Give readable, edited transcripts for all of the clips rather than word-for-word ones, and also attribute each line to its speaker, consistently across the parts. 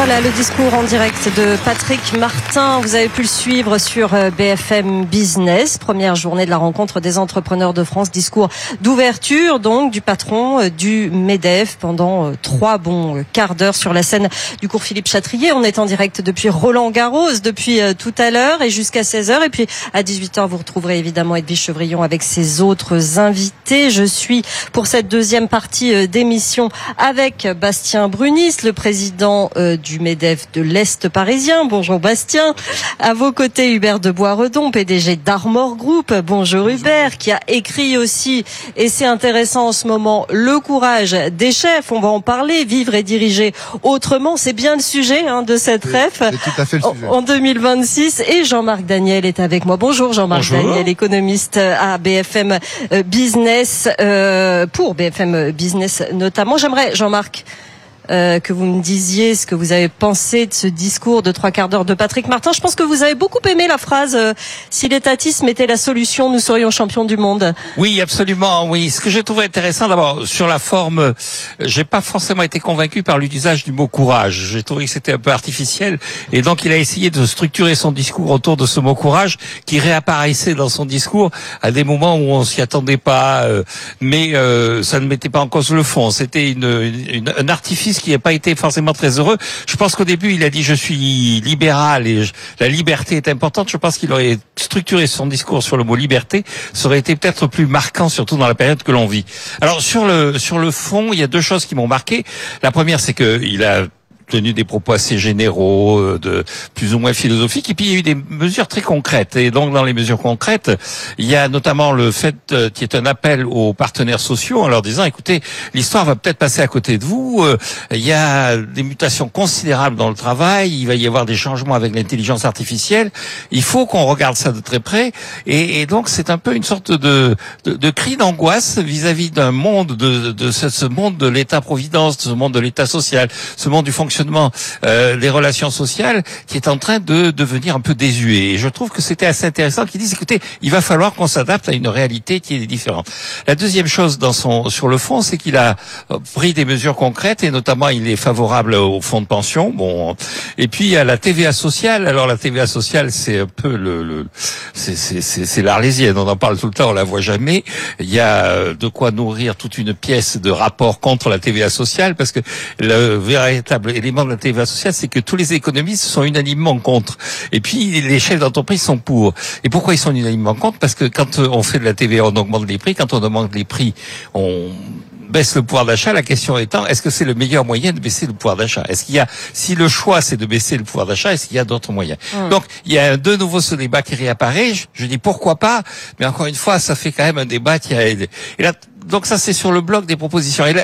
Speaker 1: Voilà le discours en direct de Patrick Martin. Vous avez pu le suivre sur BFM Business. Première journée de la rencontre des entrepreneurs de France. Discours d'ouverture donc du patron du MEDEF pendant 3 bons quarts d'heure sur la scène du cours Philippe Chatrier. On est en direct depuis Roland-Garros depuis tout à l'heure et jusqu'à 16h. Et puis à 18h, vous retrouverez évidemment Edwige Chevrillon avec ses autres invités. Je suis pour cette deuxième partie d'émission avec Bastien Brunis, le président du MEDEF de l'Est parisien. Bonjour Bastien. À vos côtés, Hubert de Boisredon, PDG d'Armor Group. Bonjour Hubert, qui a écrit aussi, et c'est intéressant en ce moment, Le courage des chefs. On va en parler, vivre et diriger autrement. C'est bien le sujet de cette ref.
Speaker 2: C'est tout à fait le sujet.
Speaker 1: En 2026. Et Jean-Marc Daniel est avec moi. Bonjour Jean-Marc Daniel, économiste à BFM Business, pour BFM Business notamment. J'aimerais, Jean-Marc, que vous me disiez ce que vous avez pensé de ce discours de 3 quarts d'heure de Patrick Martin. Je pense que vous avez beaucoup aimé la phrase si l'étatisme était la solution, nous serions champions du monde.
Speaker 3: Oui, absolument, oui. Ce que j'ai trouvé intéressant, d'abord, sur la forme, j'ai pas forcément été convaincu par l'usage du mot courage. J'ai trouvé que c'était un peu artificiel. Et donc, il a essayé de structurer son discours autour de ce mot courage, qui réapparaissait dans son discours à des moments où on s'y attendait pas. Mais ça ne mettait pas en cause le fond. C'était un artifice qui n'a pas été forcément très heureux. Je pense qu'au début, il a dit « je suis libéral et la liberté est importante ». Je pense qu'il aurait structuré son discours sur le mot « liberté ». Ça aurait été peut-être plus marquant, surtout dans la période que l'on vit. Alors, sur le fond, il y a 2 choses qui m'ont marqué. La première, c'est qu'il a tenu des propos assez généraux, de plus ou moins philosophiques, et puis il y a eu des mesures très concrètes. Et donc dans les mesures concrètes, il y a notamment le fait qui est un appel aux partenaires sociaux en leur disant écoutez, l'histoire va peut-être passer à côté de vous, il y a des mutations considérables dans le travail, il va y avoir des changements avec l'intelligence artificielle, il faut qu'on regarde ça de très près, et donc c'est un peu une sorte de cri d'angoisse vis-à-vis d'un monde de ce monde de l'État-providence, de ce monde de l'État social, ce monde du fonctionnement des relations sociales qui est en train de devenir un peu désuet. Et je trouve que c'était assez intéressant qu'ils disent, écoutez, il va falloir qu'on s'adapte à une réalité qui est différente. La deuxième chose sur le fond, c'est qu'il a pris des mesures concrètes et notamment il est favorable au fonds de pension. Bon, et puis à la TVA sociale. Alors la TVA sociale, c'est un peu c'est l'Arlésienne. On en parle tout le temps, on la voit jamais. Il y a de quoi nourrir toute une pièce de rapport contre la TVA sociale parce que le véritable élément de la TVA sociale, c'est que tous les économistes sont unanimement contre. Et puis, les chefs d'entreprise sont pour. Et pourquoi ils sont unanimement contre? Parce que quand on fait de la TVA, on augmente les prix. Quand on augmente les prix, on baisse le pouvoir d'achat. La question étant, est-ce que c'est le meilleur moyen de baisser le pouvoir d'achat? Est-ce qu'il y a, si le choix c'est de baisser le pouvoir d'achat, est-ce qu'il y a d'autres moyens? Donc, il y a de nouveau ce débat qui réapparaît. Je dis pourquoi pas, mais encore une fois, ça fait quand même un débat qui a aidé. Et là, donc ça c'est sur le bloc des propositions. Et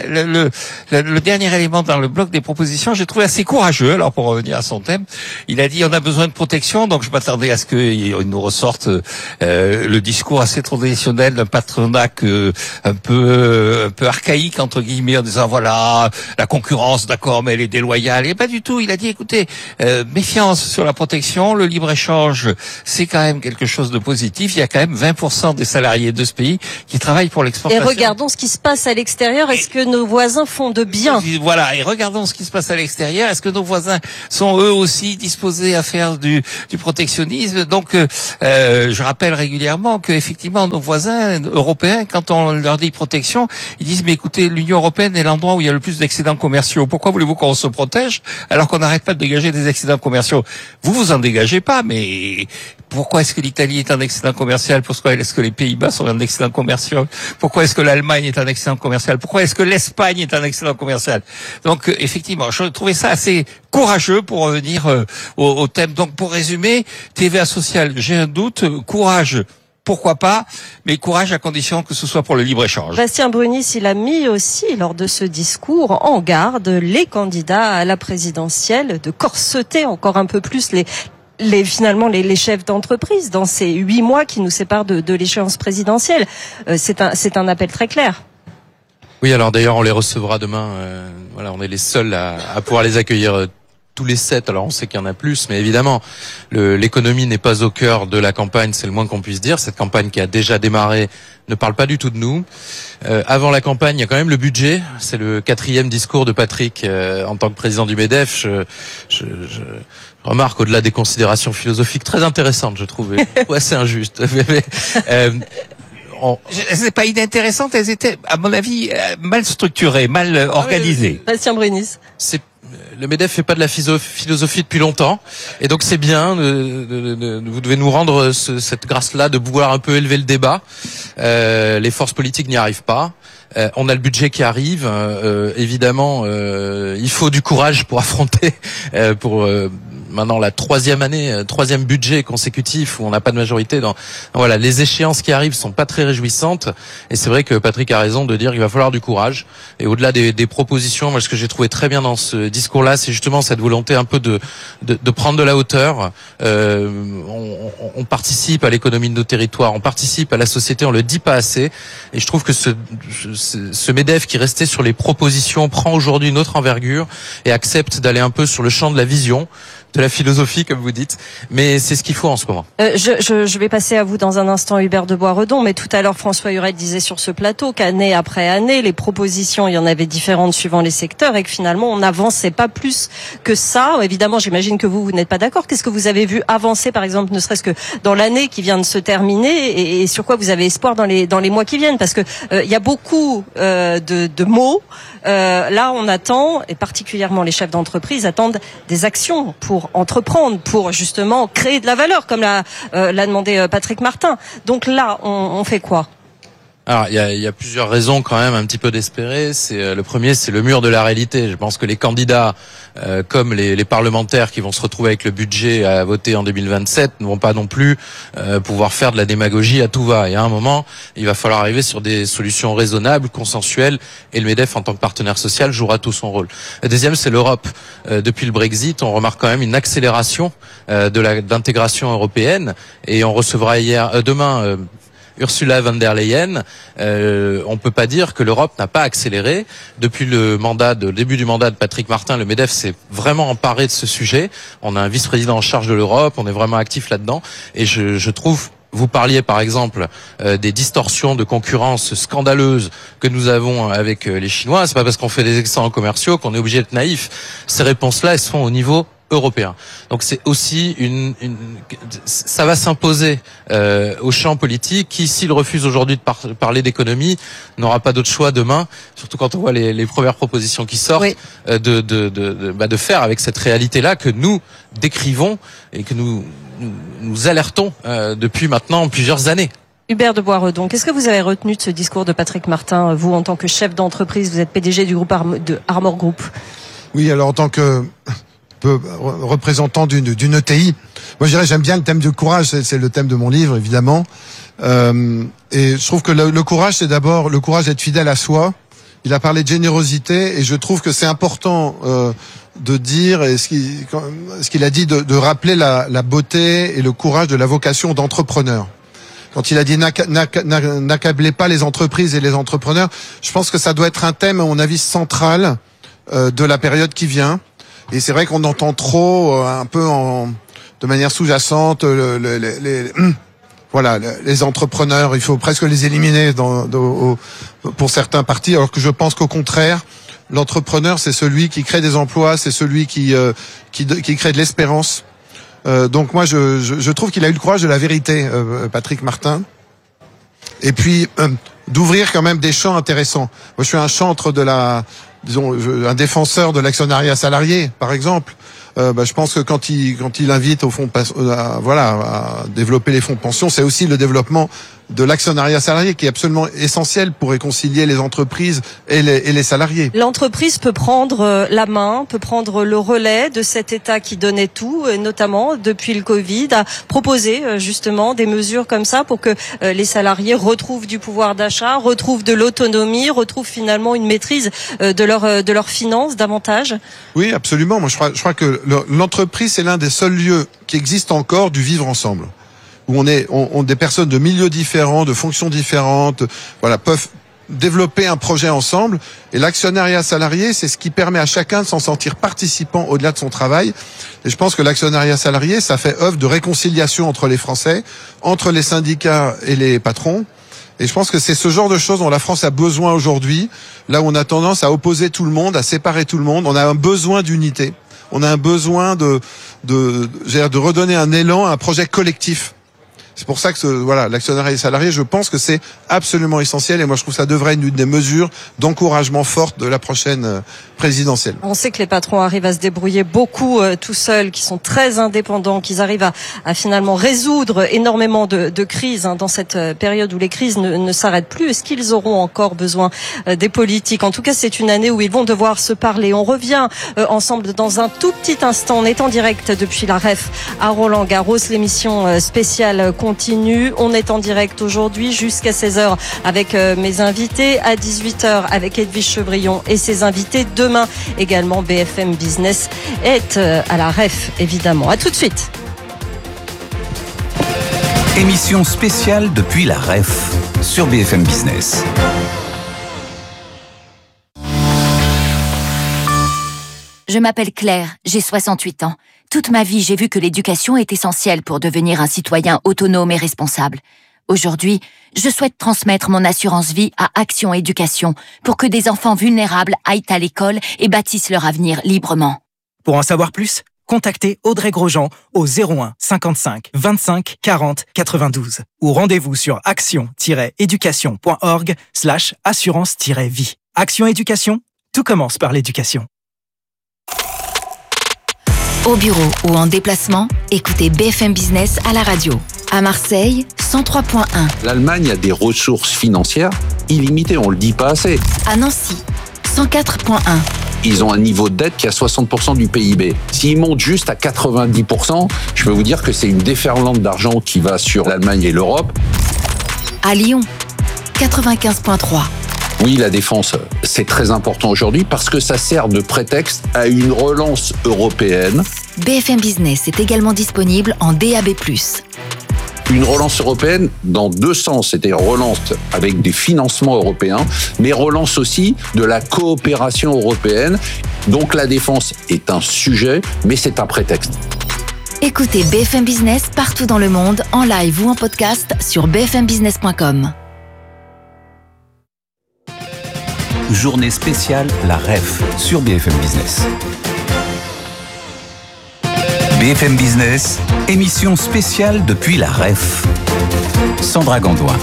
Speaker 3: le dernier élément dans le bloc des propositions, j'ai trouvé assez courageux. Alors pour revenir à son thème, il a dit on a besoin de protection. Donc je m'attendais à ce qu'il nous ressorte le discours assez traditionnel d'un patronat un peu archaïque entre guillemets en disant voilà la concurrence d'accord mais elle est déloyale. Et pas du tout. Il a dit écoutez méfiance sur la protection, le libre échange c'est quand même quelque chose de positif. Il y a quand même 20% des salariés de ce pays qui travaillent pour l'exportation.
Speaker 1: Regardons ce qui se passe à l'extérieur. Est-ce que nos voisins font de bien?
Speaker 3: Voilà. Et regardons ce qui se passe à l'extérieur. Est-ce que nos voisins sont eux aussi disposés à faire du protectionnisme? Donc, je rappelle régulièrement que effectivement nos voisins européens, quand on leur dit protection, ils disent mais écoutez, l'Union européenne est l'endroit où il y a le plus d'excédents commerciaux. Pourquoi voulez-vous qu'on se protège alors qu'on n'arrête pas de dégager des excédents commerciaux? Vous en dégagez pas, mais pourquoi est-ce que l'Italie est un excédent commercial? Pourquoi est-ce que les Pays-Bas sont un excédent commercial? Pourquoi est-ce que l'Allemagne est un excédent commercial? Pourquoi est-ce que l'Espagne est un excédent commercial? Donc, effectivement, je trouvais ça assez courageux pour revenir au thème. Donc, pour résumer, TVA sociale, j'ai un doute. Courage, pourquoi pas, mais courage à condition que ce soit pour le libre-échange.
Speaker 1: Bastien Brunis, il a mis aussi, lors de ce discours, en garde les candidats à la présidentielle de corseter encore un peu plus finalement les chefs d'entreprise dans ces 8 mois qui nous séparent de l'échéance présidentielle. C'est un appel très clair.
Speaker 4: Oui, alors d'ailleurs on les recevra demain. Voilà, on est les seuls à pouvoir les accueillir
Speaker 2: tous les 7. Alors on sait qu'il y en a plus, mais évidemment, l'économie n'est pas au cœur de la campagne, c'est le moins qu'on puisse dire. Cette campagne qui a déjà démarré ne parle pas du tout de nous. Avant la campagne, il y a quand même le budget. C'est le 4e discours de Patrick en tant que président du MEDEF. Je remarque, au-delà des considérations philosophiques très intéressantes, je trouve, ou assez injustes.
Speaker 3: C'est pas inintéressantes, elles étaient, à mon avis, mal structurées, mal organisées.
Speaker 1: Bastien Brunis.
Speaker 2: Le MEDEF fait pas de la philosophie depuis longtemps, et donc c'est bien. Vous devez nous rendre cette grâce-là de pouvoir un peu élever le débat. Les forces politiques n'y arrivent pas. On a le budget qui arrive. Évidemment, il faut du courage pour affronter, maintenant la 3e année, 3e budget consécutif où on n'a pas de majorité. Voilà, les échéances qui arrivent sont pas très réjouissantes, et c'est vrai que Patrick a raison de dire qu'il va falloir du courage. Et au-delà des propositions, moi ce que j'ai trouvé très bien dans ce discours-là, c'est justement cette volonté un peu de prendre de la hauteur. On participe à l'économie de nos territoires, on participe à la société, on le dit pas assez. Et je trouve que ce MEDEF qui restait sur les propositions prend aujourd'hui une autre envergure et accepte d'aller un peu sur le champ de la vision, de la philosophie, comme vous dites, mais c'est ce qu'il faut en ce moment.
Speaker 1: Je vais passer à vous dans un instant, Hubert de Boisredon, mais tout à l'heure, François Hurel disait sur ce plateau qu'année après année, les propositions, il y en avait différentes suivant les secteurs, et que finalement, on n'avançait pas plus que ça. Évidemment, j'imagine que vous n'êtes pas d'accord. Qu'est-ce que vous avez vu avancer, par exemple, ne serait-ce que dans l'année qui vient de se terminer, et sur quoi vous avez espoir dans les mois qui viennent? Parce que il y a beaucoup de mots. Là, on attend, et particulièrement les chefs d'entreprise attendent des actions pour entreprendre, pour justement créer de la valeur, comme l'a demandé Patrick Martin. Donc là, on fait quoi?
Speaker 2: Alors, il y a plusieurs raisons quand même un petit peu d'espérer. Le premier, c'est le mur de la réalité. Je pense que les candidats, comme les parlementaires qui vont se retrouver avec le budget à voter en 2027, ne vont pas non plus pouvoir faire de la démagogie à tout va. Et à un moment, il va falloir arriver sur des solutions raisonnables, consensuelles, et le MEDEF, en tant que partenaire social, jouera tout son rôle. Le deuxième, c'est l'Europe. Depuis le Brexit, on remarque quand même une accélération d'intégration européenne, et on recevra demain Ursula von der Leyen. On peut pas dire que l'Europe n'a pas accéléré. Depuis le début du mandat de Patrick Martin, le MEDEF s'est vraiment emparé de ce sujet. On a un vice-président en charge de l'Europe, on est vraiment actif là-dedans. Et je trouve, vous parliez par exemple des distorsions de concurrence scandaleuses que nous avons avec les Chinois. C'est pas parce qu'on fait des excellents commerciaux qu'on est obligé d'être naïf. Ces réponses-là, elles sont au niveau européen. Donc c'est aussi ça va s'imposer au champ politique qui, s'il refuse aujourd'hui de parler d'économie, n'aura pas d'autre choix demain, surtout quand on voit les premières propositions qui sortent, oui, de faire avec cette réalité-là que nous décrivons et que nous alertons depuis maintenant plusieurs années.
Speaker 1: Hubert de Boisredon, qu'est-ce que vous avez retenu de ce discours de Patrick Martin, vous en tant que chef d'entreprise, vous êtes PDG du groupe Armor Group? Oui, alors en tant que représentant d'une ETI, moi je dirais j'aime bien le thème du courage, c'est le thème de mon livre évidemment, et je trouve que le courage, c'est d'abord le courage d'être fidèle à soi. Il a parlé de générosité, et je trouve que c'est important de dire, et ce qu'il a dit, de rappeler la beauté et le courage de la vocation d'entrepreneur. Quand il a dit n'accablez pas les entreprises et les entrepreneurs, je pense que ça doit être un thème, à mon avis, central de la période qui vient. Et c'est vrai qu'on entend trop, un peu de manière sous-jacente, les entrepreneurs, il faut presque les éliminer pour certains partis, alors que je pense qu'au contraire, l'entrepreneur, c'est celui qui crée des emplois, c'est celui qui crée de l'espérance. Donc moi, je trouve qu'il a eu le courage de la vérité, Patrick Martin. Et puis, d'ouvrir quand même des champs intéressants. Moi, je suis un chantre un défenseur de l'actionnariat salarié, par exemple. Je pense que quand il invite au fond, à développer les fonds de pension, c'est aussi le développement de l'actionnariat salarié qui est absolument essentiel pour réconcilier les entreprises et les salariés. L'entreprise peut prendre la main, peut prendre le relais de cet État qui donnait tout, et notamment depuis le Covid, à proposer justement des mesures comme ça pour que les salariés retrouvent du pouvoir d'achat, retrouvent de l'autonomie, retrouvent finalement une maîtrise de leurs finances davantage. Oui, absolument. Moi, je crois que l'entreprise, c'est l'un des seuls lieux qui existent encore du vivre ensemble, où on des personnes de milieux différents, de fonctions différentes, peuvent
Speaker 4: développer un projet ensemble. Et l'actionnariat salarié, c'est ce qui permet à chacun de s'en sentir participant au-delà de son travail. Et je pense que l'actionnariat salarié, ça fait œuvre de réconciliation entre les Français, entre les syndicats et les patrons. Et je pense que c'est ce genre de choses dont la France a besoin aujourd'hui, là où on a tendance à opposer tout le monde, à séparer tout le monde. On a un besoin d'unité. On a un besoin de redonner un élan à un projet collectif. C'est pour ça que l'actionnariat salarié, je pense que c'est absolument essentiel et moi je trouve que ça devrait être une des mesures d'encouragement forte de la prochaine présidentielle.
Speaker 1: On sait que les patrons arrivent à se débrouiller beaucoup tout seuls, qui sont très indépendants, qu'ils arrivent à finalement résoudre énormément de crises dans cette période où les crises ne s'arrêtent plus. Est-ce qu'ils auront encore besoin des politiques? En tout cas, c'est une année où ils vont devoir se parler. On revient ensemble dans un tout petit instant. On est en direct depuis la REF à Roland-Garros, l'émission spéciale continue. On est en direct aujourd'hui jusqu'à 16h avec mes invités, à 18h avec Edwige Chevrillon et ses invités. Demain également, BFM Business est à la REF, évidemment. À tout de suite.
Speaker 5: Émission spéciale depuis la REF sur BFM Business.
Speaker 6: Je m'appelle Claire, j'ai 68 ans. Toute ma vie, j'ai vu que l'éducation est essentielle pour devenir un citoyen autonome et responsable. Aujourd'hui, je souhaite transmettre mon assurance vie à Action Éducation pour que des enfants vulnérables aillent à l'école et bâtissent leur avenir librement.
Speaker 7: Pour en savoir plus, contactez Audrey Grosjean au 01 55 25 40 92 ou rendez-vous sur action-éducation.org/assurance-vie. Action Éducation, tout commence par l'éducation.
Speaker 6: Au bureau ou en déplacement, écoutez BFM Business à la radio. À Marseille, 103.1.
Speaker 8: L'Allemagne a des ressources financières illimitées, on le dit pas assez.
Speaker 6: À Nancy, 104.1.
Speaker 8: Ils ont un niveau de dette qui est à 60% du PIB. S'ils montent juste à 90%, je peux vous dire que c'est une déferlante d'argent qui va sur l'Allemagne et l'Europe.
Speaker 6: À Lyon, 95.3.
Speaker 8: Oui, la défense, c'est très important aujourd'hui parce que ça sert de prétexte à une relance européenne.
Speaker 6: BFM Business est également disponible en DAB+.
Speaker 8: Une relance européenne dans deux sens, c'est-à-dire relance avec des financements européens, mais relance aussi de la coopération européenne. Donc la défense est un sujet, mais c'est un prétexte.
Speaker 6: Écoutez BFM Business partout dans le monde, en live ou en podcast sur bfmbusiness.com.
Speaker 5: Journée spéciale la REF sur BFM Business. BFM Business, émission spéciale depuis la REF. Sandra Gandoin.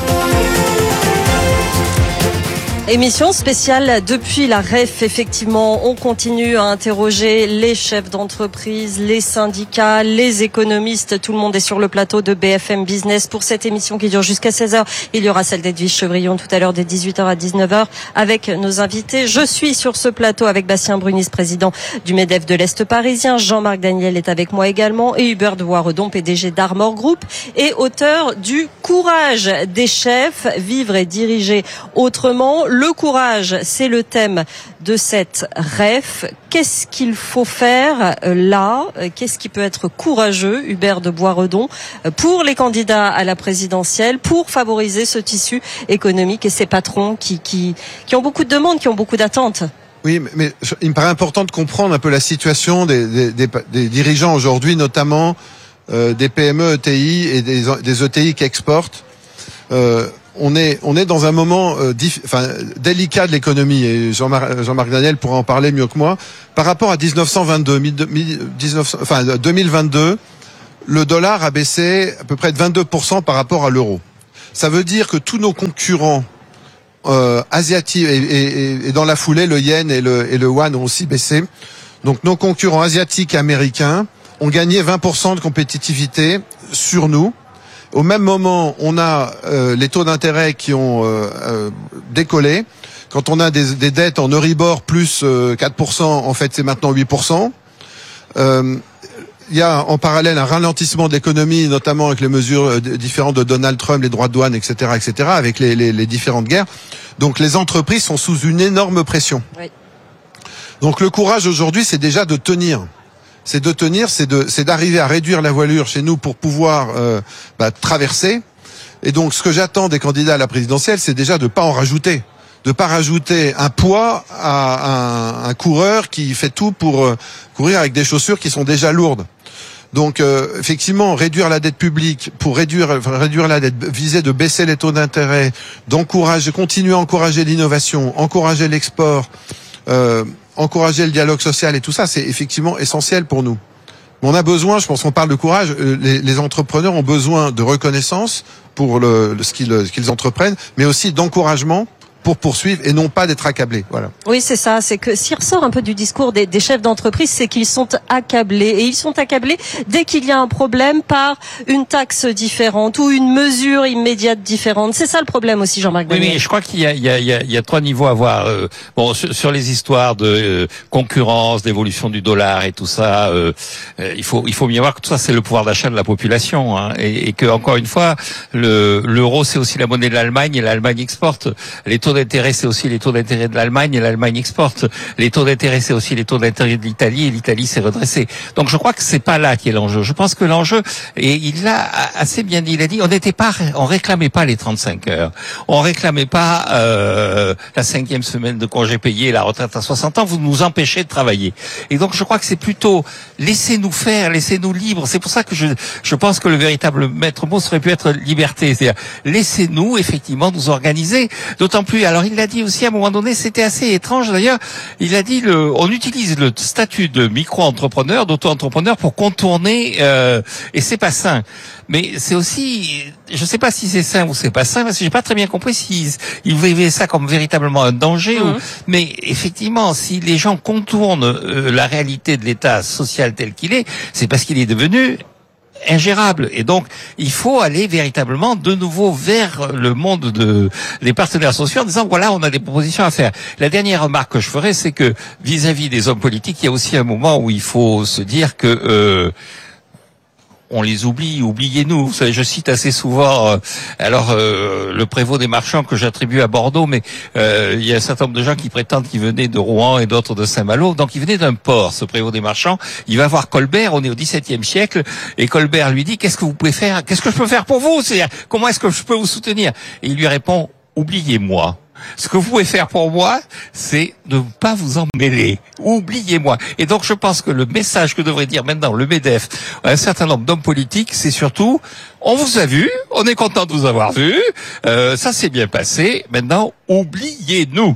Speaker 1: Émission spéciale depuis la REF, effectivement. On continue à interroger les chefs d'entreprise, les syndicats, les économistes. Tout le monde est sur le plateau de BFM Business pour cette émission qui dure jusqu'à 16h. Il y aura celle d'Edwige Chevrillon tout à l'heure dès 18h à 19h avec nos invités. Je suis sur ce plateau avec Bastien Brunis, président du MEDEF de l'Est parisien. Jean-Marc Daniel est avec moi également et Hubert de Voiredon, PDG d'Armor Group et auteur du Courage des chefs, vivre et diriger autrement. Le courage, c'est le thème de cette REF. Qu'est-ce qu'il faut faire là? Qu'est-ce qui peut être courageux, Hubert de Voiredon, pour les candidats à la présidentielle, pour favoriser ce tissu économique et ces patrons qui ont beaucoup de demandes, qui ont beaucoup d'attentes?
Speaker 4: Oui, mais il me paraît important de comprendre un peu la situation des dirigeants aujourd'hui, notamment des PME, ETI et des ETI qui exportent. On est dans un moment délicat de l'économie et Jean-Marc Daniel pourra en parler mieux que moi. Par rapport à 2022, le dollar a baissé à peu près de 22% par rapport à l'euro. Ça veut dire que tous nos concurrents asiatiques et dans la foulée le yen et le yuan ont aussi baissé. Donc nos concurrents asiatiques et américains ont gagné 20% de compétitivité sur nous. Au même moment, on a les taux d'intérêt qui ont décollé. Quand on a des dettes en Euribor plus 4%, en fait, c'est maintenant 8%. Il y a en parallèle un ralentissement de l'économie, notamment avec les mesures différentes de Donald Trump, les droits de douane, etc., avec les différentes guerres. Donc les entreprises sont sous une énorme pression. Oui. Donc le courage aujourd'hui, c'est déjà de tenir. C'est d'arriver à réduire la voilure chez nous pour pouvoir traverser. Et donc, ce que j'attends des candidats à la présidentielle, c'est déjà de pas en rajouter. de pas rajouter un poids à un coureur qui fait tout pour courir avec des chaussures qui sont déjà lourdes. Donc effectivement, réduire la dette publique pour réduire la dette, viser de baisser les taux d'intérêt, continuer à encourager l'innovation, encourager l'export, encourager le dialogue social et tout ça, c'est effectivement essentiel pour nous. On a besoin, je pense qu'on parle de courage, les entrepreneurs ont besoin de reconnaissance pour ce qu'ils entreprennent, mais aussi d'encouragement pour poursuivre et non pas d'être accablés. Voilà.
Speaker 1: Oui, c'est ça. C'est que s'il ressort un peu du discours des chefs d'entreprise, c'est qu'ils sont accablés. Et ils sont accablés dès qu'il y a un problème par une taxe différente ou une mesure immédiate différente. C'est ça le problème aussi, Jean-Marc Daniel.
Speaker 3: Oui, mais je crois qu'il y a 3 niveaux à voir. Bon, sur les histoires de concurrence, d'évolution du dollar et tout ça, il faut bien voir que tout ça c'est le pouvoir d'achat de la population, hein, et que encore une fois, l'euro c'est aussi la monnaie de l'Allemagne et l'Allemagne exporte. Les taux d'intérêt, c'est aussi les taux d'intérêt de l'Allemagne et l'Allemagne exporte. Les taux d'intérêt, c'est aussi les taux d'intérêt de l'Italie et l'Italie s'est redressée. Donc je crois que c'est pas là qui est l'enjeu. Je pense que l'enjeu, et il l'a assez bien dit, il a dit, on réclamait pas les 35 heures. On réclamait pas la 5e semaine de congé payé, la retraite à 60 ans, vous nous empêchez de travailler. Et donc je crois que c'est plutôt laissez-nous faire, laissez-nous libres. C'est pour ça que je pense que le véritable maître mot serait pu être liberté. C'est-à-dire laissez-nous effectivement nous organiser, d'autant plus. Alors il l'a dit aussi à un moment donné, c'était assez étrange d'ailleurs, il a dit on utilise le statut de micro-entrepreneur, d'auto-entrepreneur pour contourner, et c'est pas sain. Mais c'est aussi, je sais pas si c'est sain ou c'est pas sain, parce que j'ai pas très bien compris s'ils voyaient ça comme véritablement un danger. Mais effectivement, si les gens contournent la réalité de l'État social tel qu'il est, c'est parce qu'il est devenu ingérable. Et donc, il faut aller véritablement de nouveau vers le monde des partenaires sociaux en disant, voilà, on a des propositions à faire. La dernière remarque que je ferai, c'est que vis-à-vis des hommes politiques, il y a aussi un moment où il faut se dire que on les oublie, oubliez-nous. Vous savez, je cite assez souvent le prévôt des marchands que j'attribue à Bordeaux, mais il y a un certain nombre de gens qui prétendent qu'ils venaient de Rouen et d'autres de Saint-Malo. Donc il venait d'un port, ce prévôt des marchands. Il va voir Colbert, on est au XVIIe siècle, et Colbert lui dit, qu'est-ce que vous pouvez faire? Qu'est-ce que je peux faire pour vous? C'est-à-dire, comment est-ce que je peux vous soutenir? Et il lui répond, oubliez-moi. Ce que vous pouvez faire pour moi, c'est de ne pas vous en mêler. Oubliez-moi. Et donc, je pense que le message que devrait dire maintenant le MEDEF à un certain nombre d'hommes politiques, c'est surtout, on vous a vu, on est content de vous avoir vu, ça s'est bien passé, maintenant, oubliez-nous.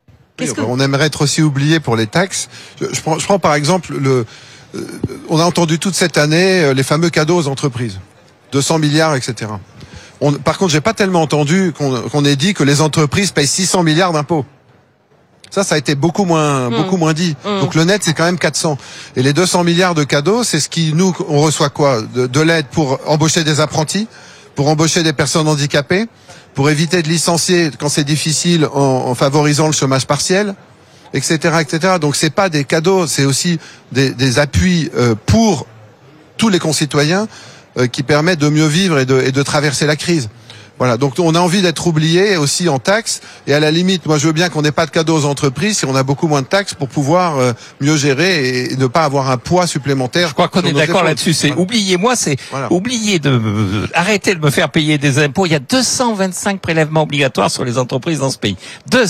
Speaker 4: On aimerait être aussi oublié pour les taxes. Je prends par exemple, on a entendu toute cette année les fameux cadeaux aux entreprises. 200 milliards, etc. Par contre, j'ai pas tellement entendu qu'on ait dit que les entreprises payent 600 milliards d'impôts. Ça a été beaucoup moins dit. Donc le net, c'est quand même 400. Et les 200 milliards de cadeaux, c'est ce qui on reçoit quoi? De l'aide pour embaucher des apprentis, pour embaucher des personnes handicapées, pour éviter de licencier quand c'est difficile en favorisant le chômage partiel, etc., etc. Donc c'est pas des cadeaux, c'est aussi des appuis pour tous les concitoyens, qui permet de mieux vivre et de traverser la crise. Voilà, donc on a envie d'être oublié aussi en taxes, et à la limite, moi je veux bien qu'on n'ait pas de cadeaux aux entreprises si on a beaucoup moins de taxes pour pouvoir mieux gérer et ne pas avoir un poids supplémentaire.
Speaker 3: Je crois qu'on est d'accord là-dessus, c'est oubliez-moi, c'est oubliez arrêtez de me faire payer des impôts. Il y a 225 prélèvements obligatoires sur les entreprises dans ce pays.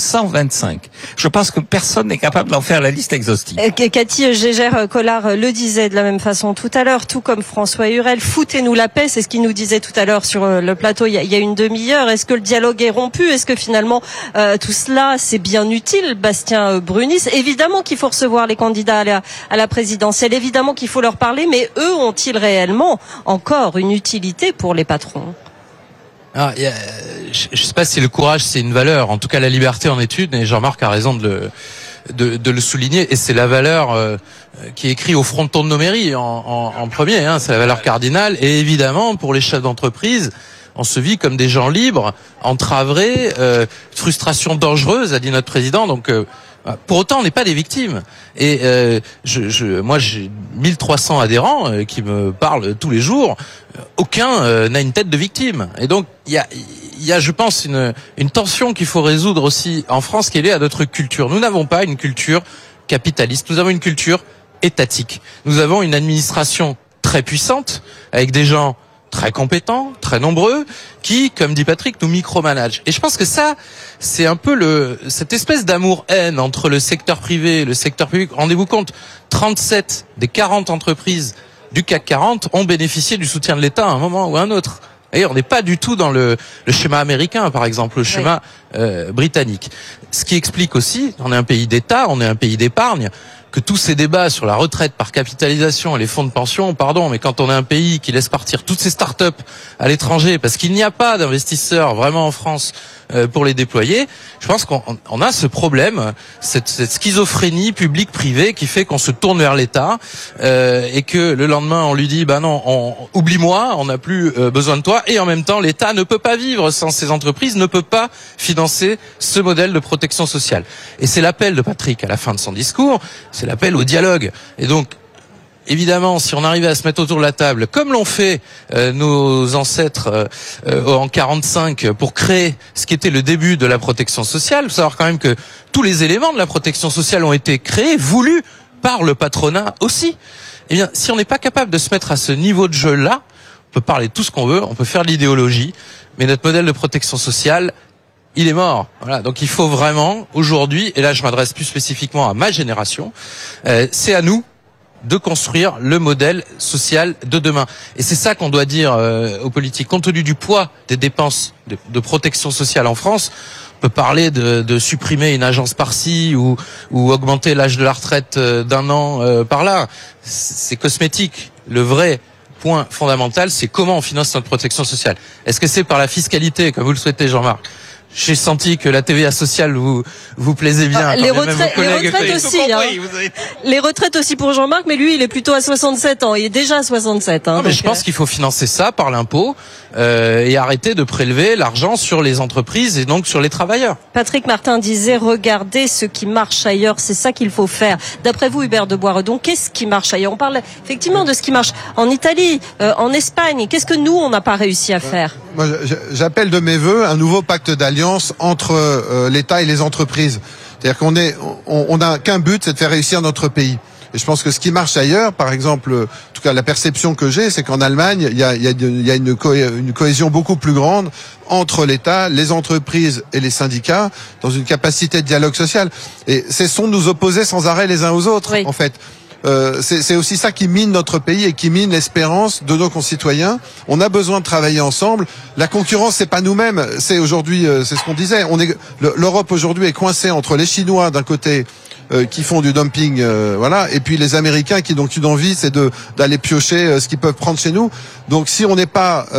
Speaker 3: 225. Je pense que personne n'est capable d'en faire la liste exhaustive.
Speaker 1: Cathy Gégère-Collard le disait de la même façon tout à l'heure, tout comme François Hurel, foutez-nous la paix, c'est ce qu'il nous disait tout à l'heure sur le plateau il y a une demi-heure. Est-ce que le dialogue est rompu? Est-ce que finalement tout cela c'est bien utile? Bastien Brunis, évidemment qu'il faut recevoir les candidats à la présidentielle, évidemment qu'il faut leur parler, mais eux ont-ils réellement encore une utilité pour les patrons?
Speaker 2: Alors, je sais pas si le courage c'est une valeur. En tout cas, la liberté en est une, et Jean-Marc a raison de le souligner. Et c'est la valeur qui est écrite au fronton de nos mairies en premier. Hein, c'est la valeur cardinale. Et évidemment, pour les chefs d'entreprise, on se vit comme des gens libres, entravrés, frustration dangereuse, a dit notre président. Donc, pour autant, on n'est pas des victimes. Et moi, j'ai 1300 adhérents qui me parlent tous les jours. Aucun n'a une tête de victime. Et donc, il y a, je pense, une tension qu'il faut résoudre aussi en France, qui est liée à notre culture. Nous n'avons pas une culture capitaliste. Nous avons une culture étatique. Nous avons une administration très puissante, avec des gens très compétents, très nombreux, qui, comme dit Patrick, nous micromanagent. Et je pense que ça, c'est un peu cette espèce d'amour-haine entre le secteur privé et le secteur public. Rendez-vous compte, 37 des 40 entreprises du CAC 40 ont bénéficié du soutien de l'État à un moment ou à un autre. Et on n'est pas du tout dans le schéma américain, par exemple, le schéma britannique. Ce qui explique aussi, on est un pays d'État, on est un pays d'épargne, que tous ces débats sur la retraite par capitalisation et les fonds de pension, pardon, mais quand on est un pays qui laisse partir toutes ces start-up à l'étranger parce qu'il n'y a pas d'investisseurs vraiment en France pour les déployer, je pense qu'on a ce problème, cette schizophrénie publique-privée qui fait qu'on se tourne vers l'État et que le lendemain on lui dit bah non, oublie-moi, on n'a plus besoin de toi, et en même temps l'État ne peut pas vivre sans ces entreprises, ne peut pas financer ce modèle de protection sociale. Et c'est l'appel de Patrick à la fin de son discours, c'est l'appel au dialogue. Et donc évidemment, si on arrivait à se mettre autour de la table, comme l'ont fait nos ancêtres en 45 pour créer ce qui était le début de la protection sociale, il faut savoir quand même que tous les éléments de la protection sociale ont été créés, voulus par le patronat aussi. Eh bien, si on n'est pas capable de se mettre à ce niveau de jeu-là, on peut parler de tout ce qu'on veut, on peut faire de l'idéologie, mais notre modèle de protection sociale, il est mort. Voilà. Donc il faut vraiment, aujourd'hui, et là je m'adresse plus spécifiquement à ma génération, c'est à nous de construire le modèle social de demain. Et c'est ça qu'on doit dire aux politiques. Compte tenu du poids des dépenses de protection sociale en France, on peut parler de supprimer une agence par-ci ou augmenter l'âge de la retraite d'un an par là. C'est cosmétique. Le vrai point fondamental, c'est comment on finance notre protection sociale. Est-ce que c'est par la fiscalité, comme vous le souhaitez, Jean-Marc ? J'ai senti que la TVA sociale vous plaisait bien.
Speaker 1: Les retraites aussi. Les retraites aussi pour Jean-Marc, mais lui, il est plutôt à 67 ans. Il est déjà à 67.
Speaker 2: Non, mais je pense qu'il faut financer ça par l'impôt et arrêter de prélever l'argent sur les entreprises et donc sur les travailleurs.
Speaker 1: Patrick Martin disait, regardez ce qui marche ailleurs. C'est ça qu'il faut faire. D'après vous, Hubert de Boisredon, qu'est-ce qui marche ailleurs ? On parle effectivement de ce qui marche en Italie, en Espagne. Qu'est-ce que nous, on n'a pas réussi à faire ?
Speaker 4: Moi, j'appelle de mes vœux un nouveau pacte d'alliance entre l'État et les entreprises. C'est-à-dire on n'a qu'un but, c'est de faire réussir notre pays. Et je pense que ce qui marche ailleurs, par exemple, en tout cas la perception que j'ai, c'est qu'en Allemagne, il y a une cohésion beaucoup plus grande entre l'État, les entreprises et les syndicats, dans une capacité de dialogue social. Et cessons de nous opposer sans arrêt les uns aux autres, en fait. C'est aussi ça qui mine notre pays et qui mine l'espérance de nos concitoyens. On a besoin de travailler ensemble. La concurrence, c'est pas nous-mêmes. C'est aujourd'hui, c'est ce qu'on disait. L'Europe aujourd'hui est coincée entre les Chinois d'un côté qui font du dumping, voilà, et puis les Américains qui donc une envie, c'est d'aller piocher ce qu'ils peuvent prendre chez nous. Donc si on n'est pas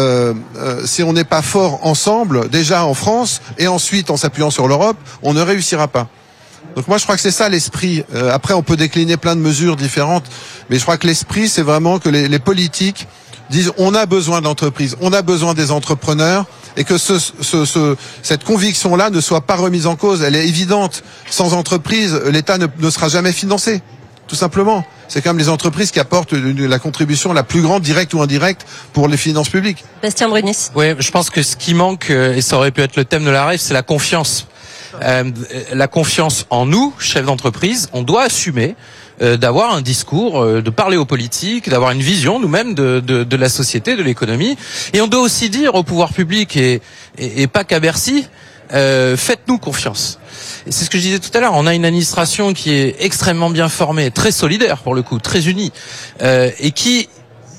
Speaker 4: fort ensemble, déjà en France et ensuite en s'appuyant sur l'Europe, on ne réussira pas. Donc moi je crois que c'est ça l'esprit. Après on peut décliner plein de mesures différentes, mais je crois que l'esprit c'est vraiment que les politiques disent on a besoin d'entreprises, on a besoin des entrepreneurs, et que cette conviction-là ne soit pas remise en cause. Elle est évidente. Sans entreprise, l'État ne sera jamais financé, tout simplement. C'est quand même les entreprises qui apportent la contribution la plus grande, directe ou indirecte, pour les finances publiques.
Speaker 1: Bastien Brunis.
Speaker 2: Oui, je pense que ce qui manque, et ça aurait pu être le thème de la rêve, c'est la confiance. La confiance en nous, chefs d'entreprise. On doit assumer d'avoir un discours, de parler aux politiques, d'avoir une vision nous-mêmes de la société, de l'économie. Et on doit aussi dire au pouvoir public et pas qu'à Bercy, faites-nous confiance. Et c'est ce que je disais tout à l'heure, on a une administration qui est extrêmement bien formée, très solidaire pour le coup, très unie, et qui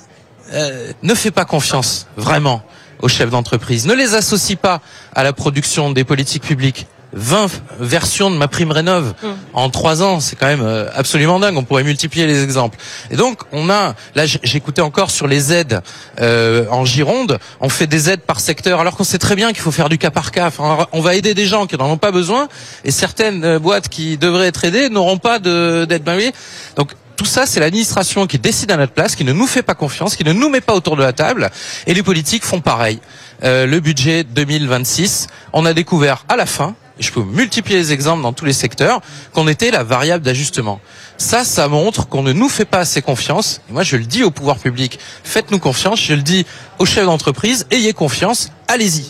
Speaker 2: ne fait pas confiance vraiment aux chefs d'entreprise, ne les associe pas à la production des politiques publiques. 20 versions de MaPrimeRénov' en 3 ans, c'est quand même absolument dingue. On pourrait multiplier les exemples. Et donc, là, j'écoutais encore sur les aides en Gironde. On fait des aides par secteur, alors qu'on sait très bien qu'il faut faire du cas par cas. Enfin, on va aider des gens qui n'en ont pas besoin, et certaines boîtes qui devraient être aidées n'auront pas d'aide. Donc, tout ça, c'est l'administration qui décide à notre place, qui ne nous fait pas confiance, qui ne nous met pas autour de la table, et les politiques font pareil. Le budget 2026, on a découvert à la fin, et je peux multiplier les exemples dans tous les secteurs, qu'on était la variable d'ajustement. Ça montre qu'on ne nous fait pas assez confiance. Et moi, je le dis au pouvoir public, faites-nous confiance. Je le dis aux chefs d'entreprise, ayez confiance, allez-y.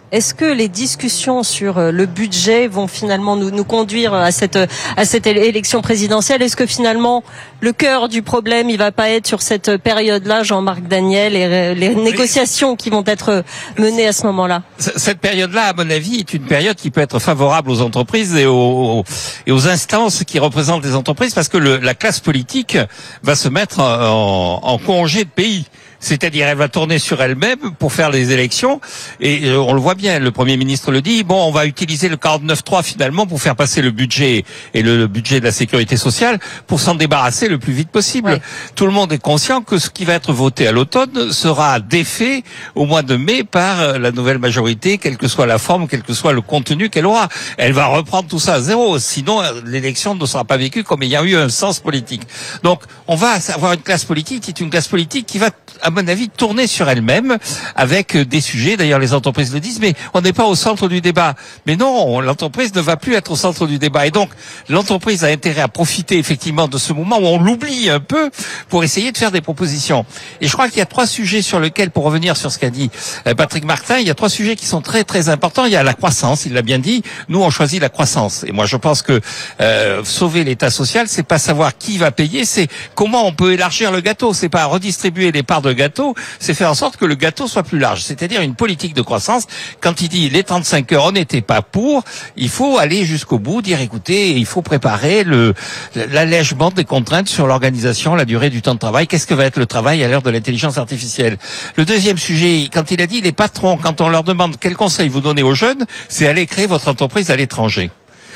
Speaker 1: Est-ce que les discussions sur le budget vont finalement nous conduire à cette élection présidentielle? Est-ce que finalement le cœur du problème, il va pas être sur cette période-là, Jean-Marc Daniel, et les négociations qui vont être menées à ce moment-là?
Speaker 3: Cette période-là, à mon avis, est une période qui peut être favorable aux entreprises et aux instances qui représentent les entreprises, parce que la classe politique va se mettre en congé de pays. C'est-à-dire, elle va tourner sur elle-même pour faire les élections. Et on le voit bien, le Premier ministre le dit, bon, on va utiliser le 49.3 finalement pour faire passer le budget et le budget de la sécurité sociale pour s'en débarrasser le plus vite possible. Ouais. Tout le monde est conscient que ce qui va être voté à l'automne sera défait au mois de mai par la nouvelle majorité, quelle que soit la forme, quel que soit le contenu qu'elle aura. Elle va reprendre tout ça à zéro. Sinon, l'élection ne sera pas vécue comme il y a eu un sens politique. Donc, on va avoir une classe politique qui est une classe politique qui va, à mon avis, tourner sur elle-même avec des sujets. D'ailleurs, les entreprises le disent, mais on n'est pas au centre du débat. Mais non, l'entreprise ne va plus être au centre du débat. Et donc, l'entreprise a intérêt à profiter effectivement de ce moment où on l'oublie un peu pour essayer de faire des propositions. Et je crois qu'il y a 3 sujets sur lesquels, pour revenir sur ce qu'a dit Patrick Martin, il y a 3 sujets qui sont très très importants. Il y a la croissance, il l'a bien dit. Nous, on choisit la croissance. Et moi, je pense que sauver l'État social, c'est pas savoir qui va payer, c'est comment on peut élargir le gâteau. C'est pas redistribuer les parts de gâteau, c'est faire en sorte que le gâteau soit plus large. C'est-à-dire une politique de croissance. Quand il dit les 35 heures, on n'était pas pour, il faut aller jusqu'au bout, dire écoutez, il faut préparer l'allègement des contraintes sur l'organisation, la durée du temps de travail. Qu'est-ce que va être le travail à l'heure de l'intelligence artificielle? Le deuxième sujet, quand il a dit les patrons, quand on leur demande quel conseil vous donnez aux jeunes, c'est aller créer votre entreprise à l'étranger.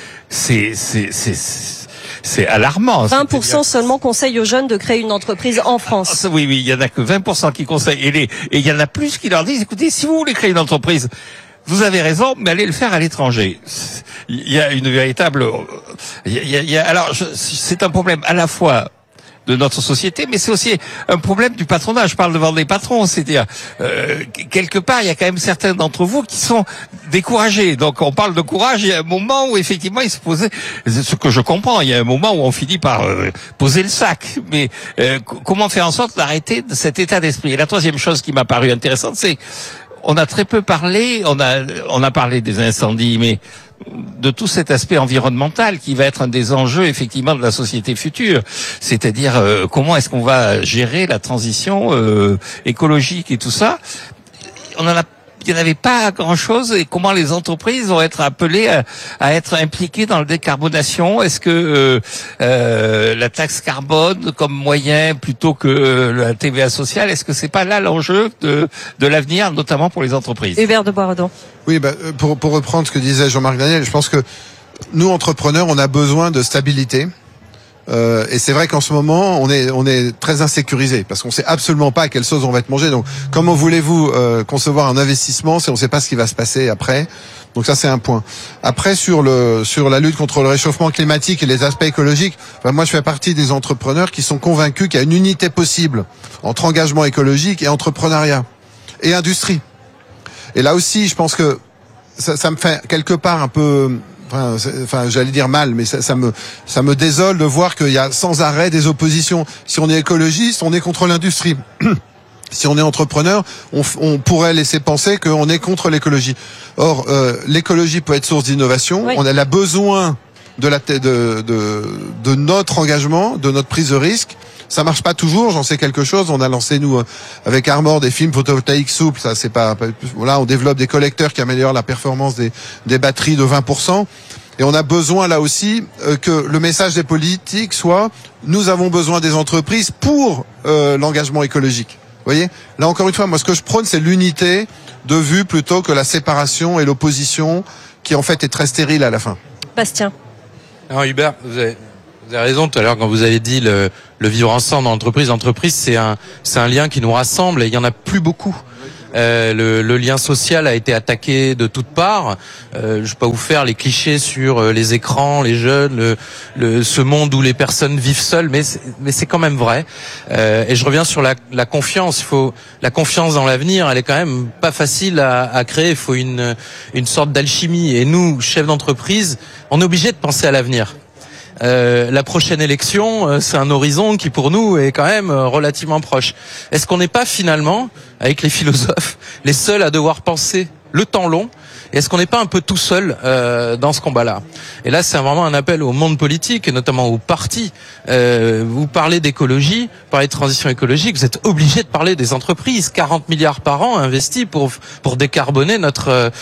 Speaker 3: C'est alarmant.
Speaker 1: 20% seulement conseillent aux jeunes de créer une entreprise en France.
Speaker 3: Oui, il y en a que 20% qui conseillent. Et il y en a plus qui leur disent, écoutez, si vous voulez créer une entreprise, vous avez raison, mais allez le faire à l'étranger. Il y a une véritable... Alors, c'est un problème à la fois de notre société, mais c'est aussi un problème du patronat. Je parle devant des patrons, c'est-à-dire quelque part, il y a quand même certains d'entre vous qui sont découragés. Donc on parle de courage, il y a un moment où effectivement il se posait, ce que je comprends, il y a un moment où on finit par poser le sac. Mais comment faire en sorte d'arrêter cet état d'esprit? Et la troisième chose qui m'a paru intéressante, c'est on a très peu parlé, on a parlé des incendies, mais de tout cet aspect environnemental qui va être un des enjeux effectivement de la société future, c'est-à-dire comment est-ce qu'on va gérer la transition écologique et tout ça. Il n'y en avait pas grand-chose, et comment les entreprises vont être appelées à être impliquées dans la décarbonation. Est-ce que la taxe carbone comme moyen plutôt que la TVA sociale, est-ce que c'est pas là l'enjeu de l'avenir, notamment pour les entreprises?
Speaker 1: Hubert de Boisredon.
Speaker 4: Oui, pour reprendre ce que disait Jean-Marc Daniel, je pense que nous, entrepreneurs, on a besoin de stabilité. Et c'est vrai qu'en ce moment, on est très insécurisé parce qu'on sait absolument pas à quelle sauce on va être mangé. Donc, comment voulez-vous concevoir un investissement si on ne sait pas ce qui va se passer après? Donc ça, c'est un point. Après, sur la lutte contre le réchauffement climatique et les aspects écologiques, moi, je fais partie des entrepreneurs qui sont convaincus qu'il y a une unité possible entre engagement écologique et entrepreneuriat et industrie. Et là aussi, je pense que ça me fait quelque part un peu... Enfin, j'allais dire mal, mais ça me désole de voir qu'il y a sans arrêt des oppositions. Si on est écologiste, on est contre l'industrie. Si on est entrepreneur, on pourrait laisser penser qu'on est contre l'écologie. Or, l'écologie peut être source d'innovation. Oui. On a besoin de notre engagement, de notre prise de risque. Ça marche pas toujours, j'en sais quelque chose. On a lancé, nous, avec Armor, des films photovoltaïques souples. Ça, c'est pas, voilà, on développe des collecteurs qui améliorent la performance des batteries de 20%. Et on a besoin, là aussi, que le message des politiques soit, nous avons besoin des entreprises pour l'engagement écologique. Vous voyez? Là, encore une fois, moi, ce que je prône, c'est l'unité de vue plutôt que la séparation et l'opposition qui, en fait, est très stérile à la fin.
Speaker 1: Bastien.
Speaker 2: Non, Hubert, vous avez raison tout à l'heure quand vous avez dit le vivre ensemble dans l'entreprise. L'entreprise, c'est un lien qui nous rassemble et il y en a plus beaucoup. Le lien social a été attaqué de toutes parts. Je vais pas vous faire les clichés sur les écrans, les jeunes, ce monde où les personnes vivent seules, mais c'est quand même vrai. Et je reviens sur la confiance. La confiance dans l'avenir, elle est quand même pas facile à créer. Il faut une sorte d'alchimie. Et nous, chefs d'entreprise, on est obligé de penser à l'avenir. La prochaine élection, c'est un horizon qui pour nous est quand même relativement proche. Est-ce qu'on n'est pas finalement, avec les philosophes, les seuls à devoir penser le temps long Est-ce qu'on n'est pas un peu tout seul dans ce combat-là? Et là, c'est vraiment un appel au monde politique, et notamment aux partis. Vous parlez d'écologie, vous parlez de transition écologique, vous êtes obligé de parler des entreprises. 40 milliards par an investis pour décarboner notre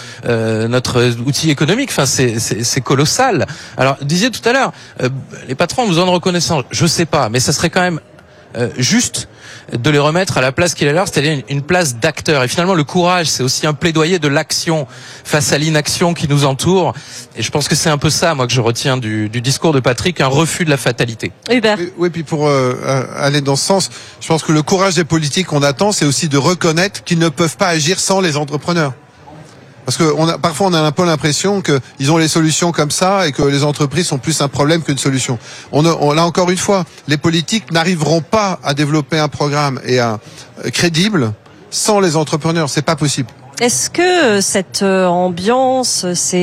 Speaker 2: outil économique. Enfin, c'est colossal. Alors, disiez tout à l'heure, les patrons ont besoin de reconnaissance. Je sais pas, mais ça serait quand même juste de les remettre à la place qu'il est leur, c'est-à-dire une place d'acteur. Et finalement, le courage, c'est aussi un plaidoyer de l'action face à l'inaction qui nous entoure. Et je pense que c'est un peu ça, moi, que je retiens du discours de Patrick, un refus de la fatalité.
Speaker 1: Hubert.
Speaker 4: Oui, puis pour aller dans ce sens, je pense que le courage des politiques qu'on attend, c'est aussi de reconnaître qu'ils ne peuvent pas agir sans les entrepreneurs. Parce que parfois on a un peu l'impression qu'ils ont les solutions comme ça et que les entreprises sont plus un problème qu'une solution. Là encore une fois, les politiques n'arriveront pas à développer un programme crédible sans les entrepreneurs. C'est pas possible.
Speaker 1: Est-ce que cette ambiance,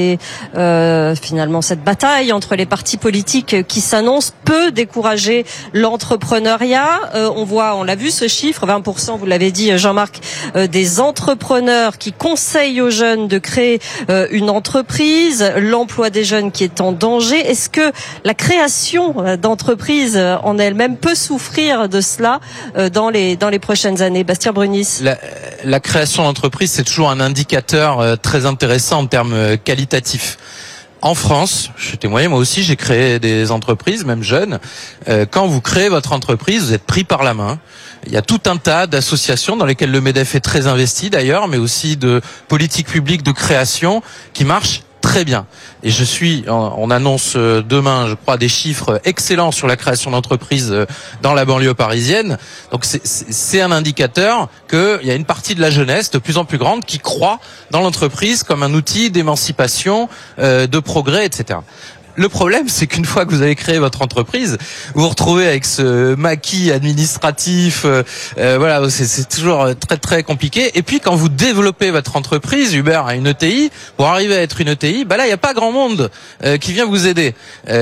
Speaker 1: finalement cette bataille entre les partis politiques qui s'annonce peut décourager l'entrepreneuriat? On l'a vu ce chiffre, 20%, vous l'avez dit Jean-Marc, des entrepreneurs qui conseillent aux jeunes de créer une entreprise, l'emploi des jeunes qui est en danger. Est-ce que la création d'entreprises en elle-même peut souffrir de cela dans les prochaines années? Bastien Brunis.
Speaker 2: La création d'entreprise, c'est toujours un indicateur très intéressant en termes qualitatifs. En France, je suis témoin, moi aussi j'ai créé des entreprises, même jeunes. Quand vous créez votre entreprise, vous êtes pris par la main. Il y a tout un tas d'associations dans lesquelles le MEDEF est très investi d'ailleurs, mais aussi de politiques publiques de création qui marchent très bien. Et on annonce demain, je crois, des chiffres excellents sur la création d'entreprises dans la banlieue parisienne. Donc c'est un indicateur qu'il y a une partie de la jeunesse de plus en plus grande qui croit dans l'entreprise comme un outil d'émancipation, de progrès, etc. Le problème, c'est qu'une fois que vous avez créé votre entreprise, vous vous retrouvez avec ce maquis administratif. Voilà, c'est toujours très très compliqué. Et puis quand vous développez votre entreprise, Uber a une ETI. Pour arriver à être une ETI, bah là, il y a pas grand monde qui vient vous aider.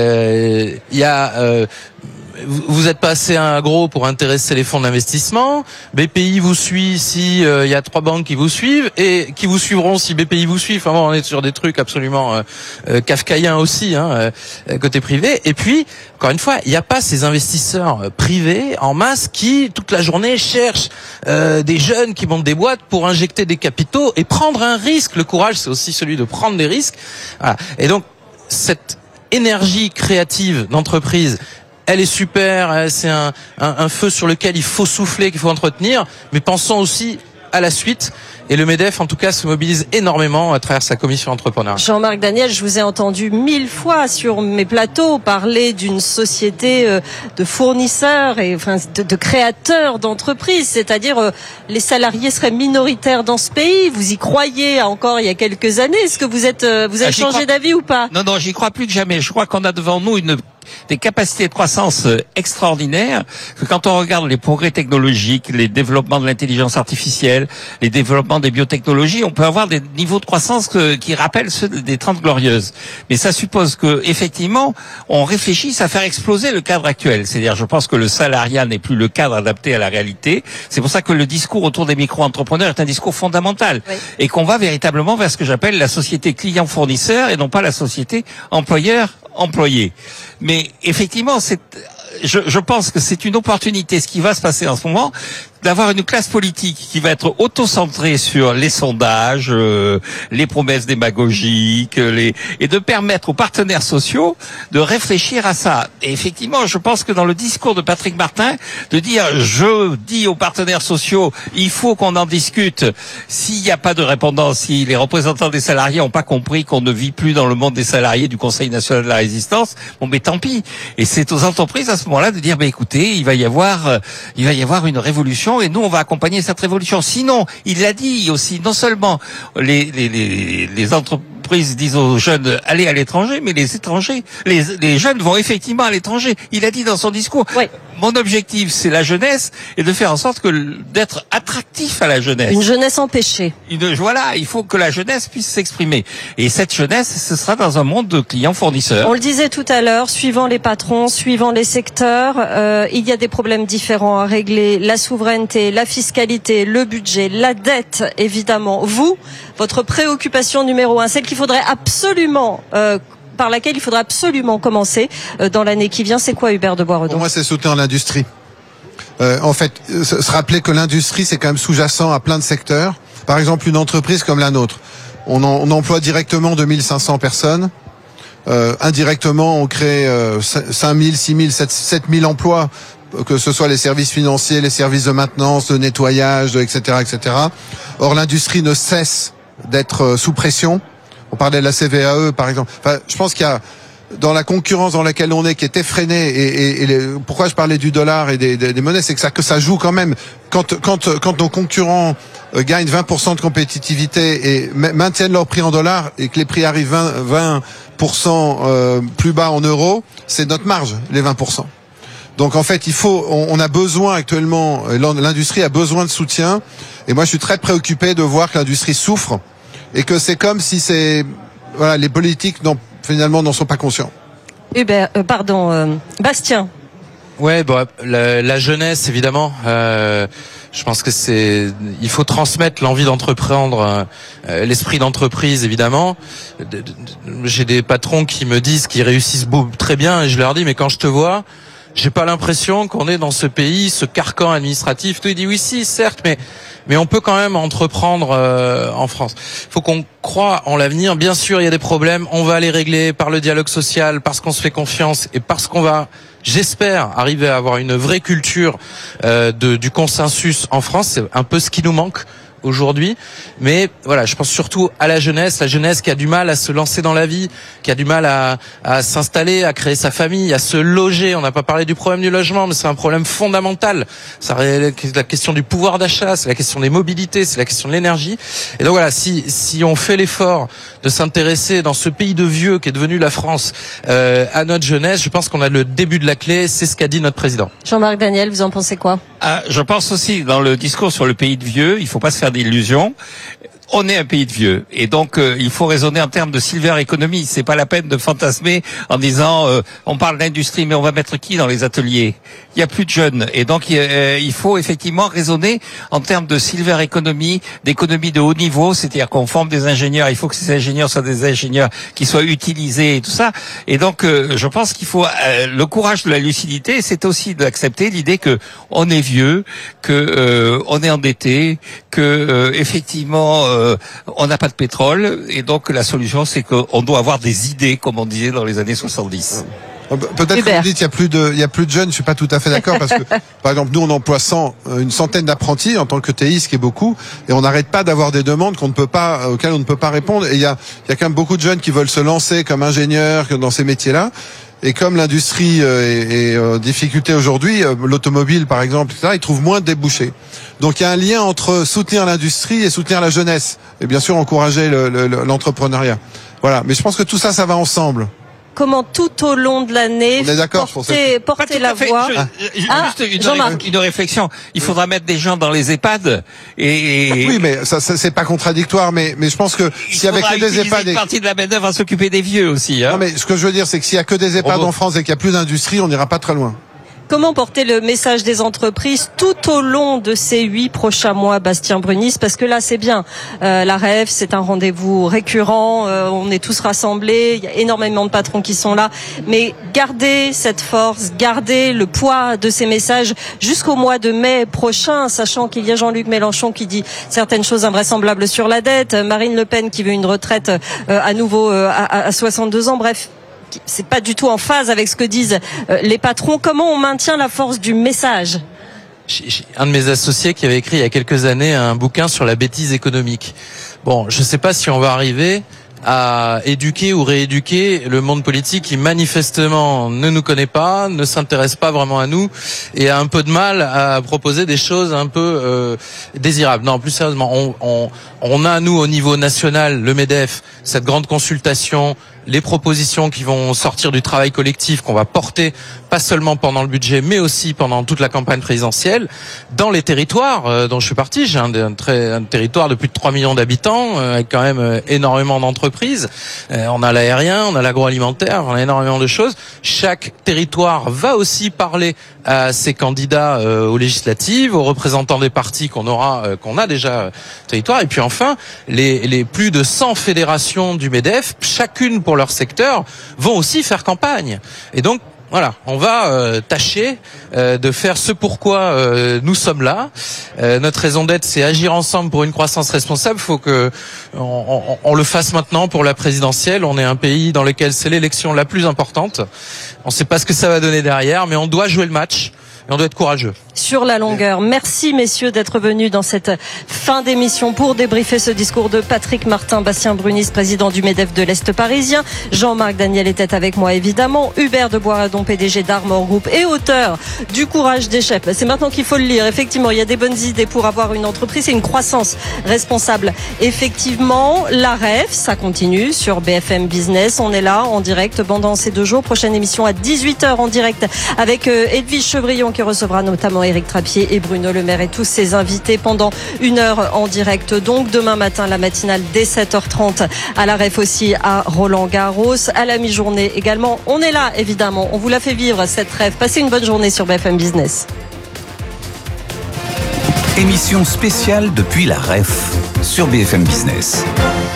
Speaker 2: Vous êtes pas assez gros pour intéresser les fonds d'investissement. BPI vous suit si il y a 3 banques qui vous suivent et qui vous suivront si BPI vous suit. Enfin bon, on est sur des trucs absolument kafkaïens aussi, côté privé. Et puis, encore une fois, il n'y a pas ces investisseurs privés en masse qui toute la journée cherchent des jeunes qui montent des boîtes pour injecter des capitaux et prendre un risque. Le courage, c'est aussi celui de prendre des risques. Voilà. Et donc cette énergie créative d'entreprise, elle est super, c'est un feu sur lequel il faut souffler, qu'il faut entretenir, mais pensons aussi à la suite. Et le MEDEF, en tout cas, se mobilise énormément à travers sa commission entrepreneuriale.
Speaker 1: Jean-Marc Daniel, je vous ai entendu 1000 fois sur mes plateaux parler d'une société de fournisseurs et enfin de créateurs d'entreprises, c'est-à-dire les salariés seraient minoritaires dans ce pays. Vous y croyez encore il y a quelques années? Est-ce que vous avez changé d'avis ou pas?
Speaker 3: Non, j'y crois plus que jamais. Je crois qu'on a devant nous des capacités de croissance extraordinaires. Quand on regarde les progrès technologiques, les développements de l'intelligence artificielle, les développements des biotechnologies, on peut avoir des niveaux de croissance qui rappellent ceux des 30 glorieuses. Mais ça suppose que, effectivement, on réfléchisse à faire exploser le cadre actuel. C'est-à-dire, je pense que le salariat n'est plus le cadre adapté à la réalité. C'est pour ça que le discours autour des micro-entrepreneurs est un discours fondamental. Oui. Et qu'on va véritablement vers ce que j'appelle la société client-fournisseur et non pas la société employeur-employé. Mais effectivement, je pense que c'est une opportunité, ce qui va se passer en ce moment, d'avoir une classe politique qui va être auto-centrée sur les sondages, les promesses démagogiques, et de permettre aux partenaires sociaux de réfléchir à ça. Et effectivement, je pense que dans le discours de Patrick Martin, de dire, je dis aux partenaires sociaux, il faut qu'on en discute. S'il n'y a pas de répondance, si les représentants des salariés n'ont pas compris qu'on ne vit plus dans le monde des salariés du Conseil national de la résistance, bon, mais tant pis. Et c'est aux entreprises à ce moment-là de dire, écoutez, il va y avoir une révolution. Et nous, on va accompagner cette révolution. Sinon, il l'a dit aussi, non seulement les entreprises disent aux jeunes allez à l'étranger, mais les jeunes vont effectivement à l'étranger. Il a dit dans son discours. Oui. Mon objectif, c'est la jeunesse et de faire en sorte d'être attractif à la jeunesse.
Speaker 1: Une jeunesse empêchée.
Speaker 3: Voilà, il faut que la jeunesse puisse s'exprimer. Et cette jeunesse, ce sera dans un monde de clients-fournisseurs.
Speaker 1: On le disait tout à l'heure, suivant les patrons, suivant les secteurs, il y a des problèmes différents à régler. La souveraineté, la fiscalité, le budget, la dette, évidemment. Vous, votre préoccupation numéro 1, celle qu'il faudrait absolument par laquelle il faudra absolument commencer dans l'année qui vient, c'est quoi, Hubert de Boisredon?
Speaker 4: Pour moi, c'est soutenir l'industrie. En fait, se rappeler que l'industrie, c'est quand même sous-jacent à plein de secteurs. Par exemple, une entreprise comme la nôtre, on emploie directement 2500 personnes. Indirectement, on crée 5000, 6000, 7000 emplois, que ce soit les services financiers, les services de maintenance, de nettoyage, etc., etc. Or, l'industrie ne cesse d'être sous pression. On parlait de la CVAE, par exemple. Enfin, je pense qu'il y a, dans la concurrence dans laquelle on est, qui est effrénée, pourquoi je parlais du dollar et des monnaies, c'est que ça joue quand même. Quand nos concurrents gagnent 20% de compétitivité et maintiennent leur prix en dollars et que les prix arrivent 20% plus bas en euros, c'est notre marge, les 20%. Donc en fait, on a besoin actuellement, l'industrie a besoin de soutien. Et moi, je suis très préoccupé de voir que l'industrie souffre et que c'est comme si les politiques finalement n'en sont pas conscients.
Speaker 1: Bastien.
Speaker 2: Ouais, bon, la jeunesse évidemment. Je pense que il faut transmettre l'envie d'entreprendre, l'esprit d'entreprise évidemment. J'ai des patrons qui me disent qu'ils réussissent très bien et je leur dis mais quand je te vois, j'ai pas l'impression qu'on est dans ce pays, ce carcan administratif. Tout il dit oui, si, certes, mais on peut quand même entreprendre en France. Il faut qu'on croie en l'avenir. Bien sûr, il y a des problèmes. On va les régler par le dialogue social, parce qu'on se fait confiance et parce qu'on va, j'espère, arriver à avoir une vraie culture du consensus en France. C'est un peu ce qui nous manque aujourd'hui, mais voilà, je pense surtout à la jeunesse qui a du mal à se lancer dans la vie, qui a du mal à s'installer, à créer sa famille, à se loger. On n'a pas parlé du problème du logement, mais c'est un problème fondamental. C'est la question du pouvoir d'achat, c'est la question des mobilités, c'est la question de l'énergie. Et donc voilà, si on fait l'effort de s'intéresser dans ce pays de vieux qui est devenu la France à notre jeunesse, je pense qu'on a le début de la clé. C'est ce qu'a dit notre président.
Speaker 1: Jean-Marc Daniel, vous en pensez quoi?
Speaker 3: Je pense aussi, dans le discours sur le pays de vieux, il faut pas se faire d'illusions. On est un pays de vieux et donc il faut raisonner en termes de silver economy. C'est pas la peine de fantasmer en disant on parle d'industrie mais on va mettre qui dans les ateliers? Il y a plus de jeunes et donc il faut effectivement raisonner en termes de silver economy, d'économie de haut niveau, c'est-à-dire qu'on forme des ingénieurs. Il faut que ces ingénieurs soient des ingénieurs qui soient utilisés et tout ça. Et donc je pense qu'il faut le courage de la lucidité, c'est aussi d'accepter l'idée que on est vieux, que on est endetté, que effectivement on n'a pas de pétrole et donc la solution c'est qu'on doit avoir des idées comme on disait dans les années 70.
Speaker 4: Peut-être que vous dites il y a plus de jeunes, je suis pas tout à fait d'accord parce que par exemple nous on emploie une centaine d'apprentis en tant que TI, ce qui est beaucoup, et on n'arrête pas d'avoir des demandes auxquelles on ne peut pas répondre, et il y a quand même beaucoup de jeunes qui veulent se lancer comme ingénieurs dans ces métiers-là. Et comme l'industrie est en difficulté aujourd'hui, l'automobile par exemple, etc., ils trouvent moins de débouchés. Donc il y a un lien entre soutenir l'industrie et soutenir la jeunesse. Et bien sûr encourager l'entrepreneuriat. Voilà, mais je pense que tout ça, ça va ensemble.
Speaker 1: Comment tout au long de l'année porter la voix.
Speaker 3: Juste une réflexion. Il faudra mettre des gens dans les EHPAD et
Speaker 4: oui, mais ça c'est pas contradictoire, mais je pense que si avec des EHPAD,
Speaker 3: une partie de la main-d'œuvre va s'occuper des vieux aussi. Hein.
Speaker 4: Non, mais ce que je veux dire, c'est que s'il y a que des EHPAD en France et qu'il y a plus d'industrie, on n'ira pas très loin.
Speaker 1: Comment porter le message des entreprises tout au long de ces 8 prochains mois, Bastien Brunis? Parce que là, c'est bien. La REF, c'est un rendez-vous récurrent. On est tous rassemblés. Il y a énormément de patrons qui sont là. Mais gardez cette force, gardez le poids de ces messages jusqu'au mois de mai prochain, sachant qu'il y a Jean-Luc Mélenchon qui dit certaines choses invraisemblables sur la dette, Marine Le Pen qui veut une retraite à nouveau à 62 ans. Bref. C'est pas du tout en phase avec ce que disent les patrons. Comment on maintient la force du message?
Speaker 2: J'ai un de mes associés qui avait écrit il y a quelques années un bouquin sur la bêtise économique. Bon, je sais pas si on va arriver à éduquer ou rééduquer le monde politique qui manifestement ne nous connaît pas, ne s'intéresse pas vraiment à nous et a un peu de mal à proposer des choses un peu désirables. Non, plus sérieusement, on a nous au niveau national le MEDEF, cette grande consultation les propositions qui vont sortir du travail collectif qu'on va porter pas seulement pendant le budget, mais aussi pendant toute la campagne présidentielle, dans les territoires dont je suis parti. J'ai un territoire de plus de 3 millions d'habitants, avec quand même énormément d'entreprises. On a l'aérien, on a l'agroalimentaire, on a énormément de choses. Chaque territoire va aussi parler à ses candidats aux législatives, aux représentants des partis qu'on a déjà territoire. Et puis enfin, les plus de 100 fédérations du MEDEF, chacune pour leur secteur, vont aussi faire campagne. Et donc, voilà, on va tâcher de faire ce pourquoi nous sommes là. Notre raison d'être, c'est agir ensemble pour une croissance responsable. Il faut que on le fasse maintenant pour la présidentielle. On est un pays dans lequel c'est l'élection la plus importante. On ne sait pas ce que ça va donner derrière, mais on doit jouer le match. Et on doit être courageux.
Speaker 1: Sur la longueur. Merci messieurs d'être venus dans cette fin d'émission pour débriefer ce discours de Patrick Martin, Bastien Brunis, président du MEDEF de l'Est parisien. Jean-Marc Daniel était avec moi évidemment. Hubert de Boisradon, PDG d'Armor Group et auteur du Courage des chefs. C'est maintenant qu'il faut le lire. Effectivement, il y a des bonnes idées pour avoir une entreprise et une croissance responsable. Effectivement, la REF, ça continue sur BFM Business. On est là en direct pendant ces 2 jours. Prochaine émission à 18h en direct avec Edwige Chevrillon qui recevra notamment Éric Trappier et Bruno Le Maire et tous ses invités pendant 1 heure en direct. Donc demain matin, la matinale dès 7h30 à la REF aussi à Roland-Garros. À la mi-journée également. On est là évidemment. On vous l'a fait vivre cette REF. Passez une bonne journée sur BFM Business.
Speaker 5: Émission spéciale depuis la REF sur BFM Business.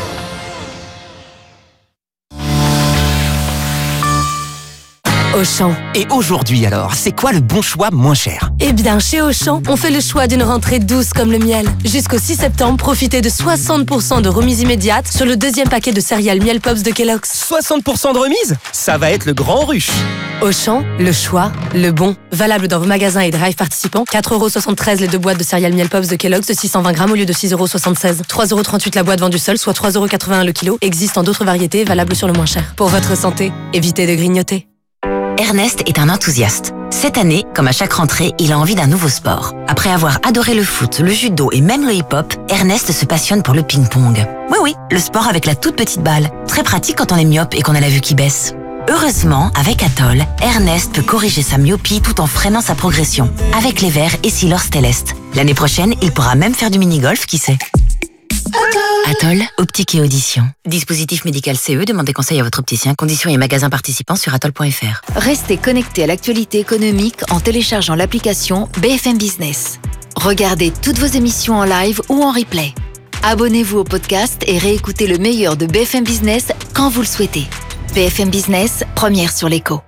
Speaker 9: Auchan. Et aujourd'hui alors, c'est quoi le bon choix moins cher ?
Speaker 10: Eh bien, chez Auchan, on fait le choix d'une rentrée douce comme le miel. Jusqu'au 6 septembre, profitez de 60% de remise immédiate sur le 2e paquet de céréales Miel Pops de Kellogg's.
Speaker 9: 60% de remise ? Ça va être le grand rush.
Speaker 10: Auchan, le choix, le bon. Valable dans vos magasins et drive participants. 4,73€ les 2 boîtes de céréales Miel Pops de Kellogg's de 620 grammes au lieu de 6,76€. 3,38€ la boîte vendue seule, soit 3,81€ le kilo. Existent d'autres variétés valables sur le moins cher. Pour votre santé, évitez de grignoter.
Speaker 11: Ernest est un enthousiaste. Cette année, comme à chaque rentrée, il a envie d'un nouveau sport. Après avoir adoré le foot, le judo et même le hip-hop, Ernest se passionne pour le ping-pong. Oui, le sport avec la toute petite balle. Très pratique quand on est myope et qu'on a la vue qui baisse. Heureusement, avec Atoll, Ernest peut corriger sa myopie tout en freinant sa progression. Avec les verres et Silor Stellest. L'année prochaine, il pourra même faire du mini-golf, qui sait. Atoll, optique et audition. Dispositif médical CE, demandez conseil à votre opticien. Conditions et magasins participants sur atoll.fr.
Speaker 6: Restez connectés à l'actualité économique en téléchargeant l'application BFM Business. Regardez toutes vos émissions en live ou en replay. Abonnez-vous au podcast et réécoutez le meilleur de BFM Business quand vous le souhaitez. BFM Business, première sur l'écho.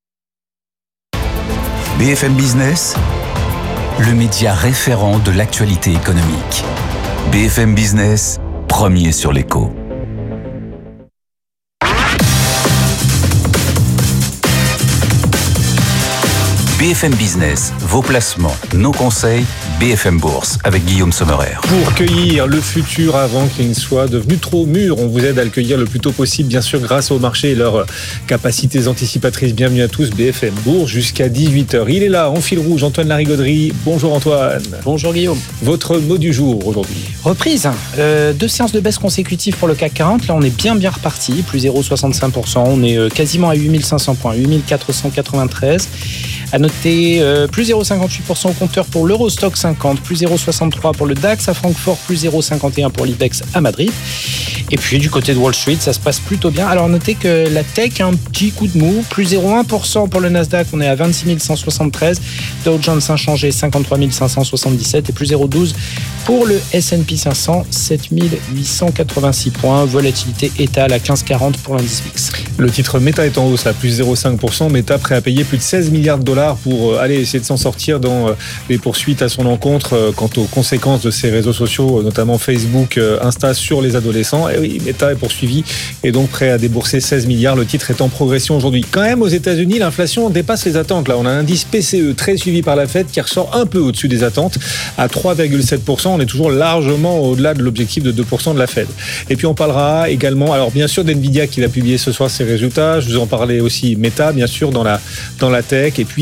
Speaker 5: BFM Business, le média référent de l'actualité économique. BFM Business, premier sur l'écho. BFM Business, vos placements, nos conseils, BFM Bourse, avec Guillaume Sommerer.
Speaker 12: Pour cueillir le futur avant qu'il ne soit devenu trop mûr, on vous aide à le cueillir le plus tôt possible, bien sûr, grâce au marché et leurs capacités anticipatrices. Bienvenue à tous, BFM Bourse, jusqu'à 18h. Il est là, en fil rouge, Antoine Larigauderie. Bonjour Antoine.
Speaker 13: Bonjour Guillaume.
Speaker 12: Votre mot du jour aujourd'hui.
Speaker 13: Reprise. 2 séances de baisse consécutives pour le CAC 40. Là, on est bien reparti, plus 0,65%. On est quasiment à 8500 points, 8493. À noter plus 0,58% au compteur pour l'Eurostock 50, plus 0,63 pour le DAX à Francfort, plus 0,51 pour l'IBEX à Madrid. Et puis du côté de Wall Street, ça se passe plutôt bien. Alors notez que la tech a un petit coup de mou, plus 0,1% pour le Nasdaq, on est à 26 173. Dow Jones inchangé, 53 577 et plus 0,12 pour le S&P 500, 7 886 points. Volatilité étale à 15,40 pour l'indice VIX.
Speaker 12: Le titre Meta est en hausse à plus 0,5%. Meta prêt à payer plus de 16 milliards de dollars pour aller essayer de s'en sortir dans les poursuites à son encontre quant aux conséquences de ces réseaux sociaux, notamment Facebook, Insta, sur les adolescents. Et oui, Meta est poursuivi et donc prêt à débourser 16 milliards. Le titre est en progression aujourd'hui. Quand même, aux États-Unis, l'inflation dépasse les attentes. Là, on a un indice PCE très suivi par la Fed qui ressort un peu au-dessus des attentes à 3,7%. On est toujours largement au-delà de l'objectif de 2% de la Fed. Et puis on parlera également, alors bien sûr d'NVIDIA qui va publier ce soir ses résultats. Je vous en parlais aussi, Meta bien sûr dans la tech. Et puis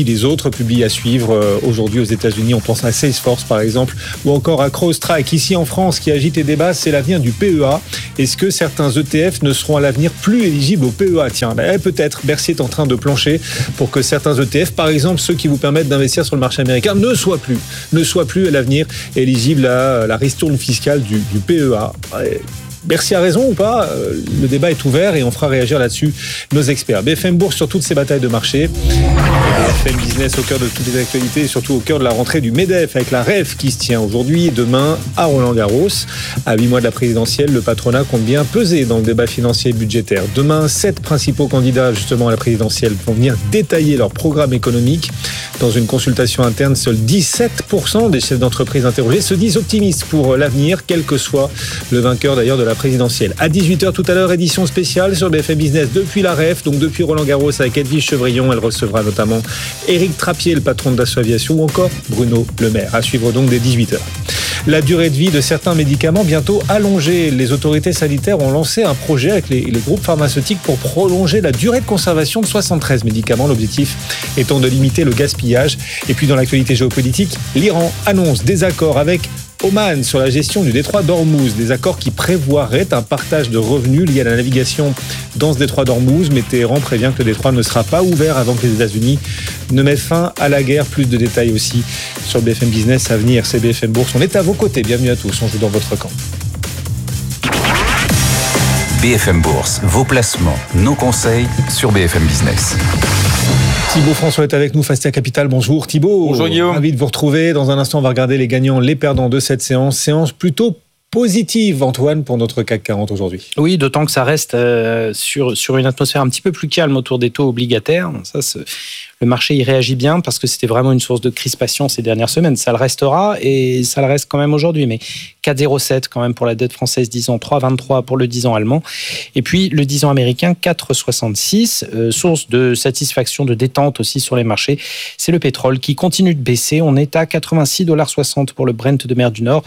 Speaker 12: puis les autres publient à suivre. Aujourd'hui aux États-Unis, on pense à Salesforce par exemple, ou encore à CrowdStrike. Ici en France, qui agite et débat, c'est l'avenir du PEA. Est-ce que certains ETF ne seront à l'avenir plus éligibles au PEA? Tiens, peut-être. Bercy est en train de plancher pour que certains ETF, par exemple ceux qui vous permettent d'investir sur le marché américain, ne soient plus à l'avenir éligibles à la ristourne fiscale du PEA. Bercy a raison ou pas? Le débat est ouvert et on fera réagir là-dessus nos experts. BFM Bourse sur toutes ces batailles de marché. BFM Business au cœur de toutes les actualités et surtout au cœur de la rentrée du MEDEF avec la REF qui se tient aujourd'hui et demain à Roland-Garros. À 8 mois de la présidentielle, le patronat compte bien peser dans le débat financier et budgétaire. Demain, 7 principaux candidats justement à la présidentielle vont venir détailler leur programme économique. Dans une consultation interne, seuls 17% des chefs d'entreprise interrogés se disent optimistes pour l'avenir, quel que soit le vainqueur d'ailleurs de la présidentielle. À 18h tout à l'heure, édition spéciale sur BFM Business depuis la REF, donc depuis Roland-Garros avec Edwige Chevrillon. Elle recevra notamment Éric Trappier, le patron de Dassault Aviation, ou encore Bruno Le Maire. À suivre donc dès 18h. La durée de vie de certains médicaments bientôt allongée. Les autorités sanitaires ont lancé un projet avec les groupes pharmaceutiques pour prolonger la durée de conservation de 73 médicaments. L'objectif étant de limiter le gaspillage. Et puis dans l'actualité géopolitique, l'Iran annonce des accords avec Oman sur la gestion du détroit d'Ormuz, des accords qui prévoiraient un partage de revenus liés à la navigation dans ce détroit d'Ormuz, mais Téhéran prévient que le détroit ne sera pas ouvert avant que les États-Unis ne mettent fin à la guerre. Plus de détails aussi sur BFM Business à venir, c'est BFM Bourse. On est à vos côtés, bienvenue à tous, on joue dans votre camp.
Speaker 5: BFM Bourse, vos placements, nos conseils sur BFM Business.
Speaker 12: Thibaut François est avec nous, Fastia Capital. Bonjour Thibaut.
Speaker 14: Bonjour Guillaume.
Speaker 12: Ravi de vous retrouver. Dans un instant, on va regarder les gagnants, les perdants de cette séance. Séance plutôt positive, Antoine, pour notre CAC 40 aujourd'hui.
Speaker 13: Oui, d'autant que ça reste sur une atmosphère un petit peu plus calme autour des taux obligataires. Le marché y réagit bien parce que c'était vraiment une source de crispation ces dernières semaines. Ça le restera et ça le reste quand même aujourd'hui. Mais 4,07 quand même pour la dette française 10 ans, 3,23 pour le 10 ans allemand. Et puis le 10 ans américain, 4,66. Source de satisfaction, de détente aussi sur les marchés. C'est le pétrole qui continue de baisser. On est à 86,60 $ pour le Brent de mer du Nord.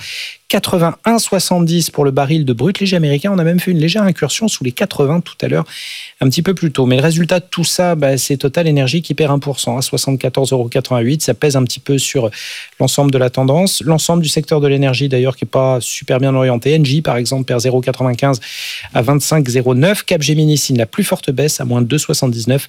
Speaker 13: 81,70 pour le baril de brut léger américain. On a même fait une légère incursion sous les 80 tout à l'heure, un petit peu plus tôt. Mais le résultat de tout ça, c'est Total Energy qui perd 1% à 74,88 €. Ça pèse un petit peu sur l'ensemble de la tendance. L'ensemble du secteur de l'énergie, d'ailleurs, qui n'est pas super bien orienté. Engie, par exemple, perd 0,95 à 25,09 €. Capgemini signe la plus forte baisse à moins de 2,79,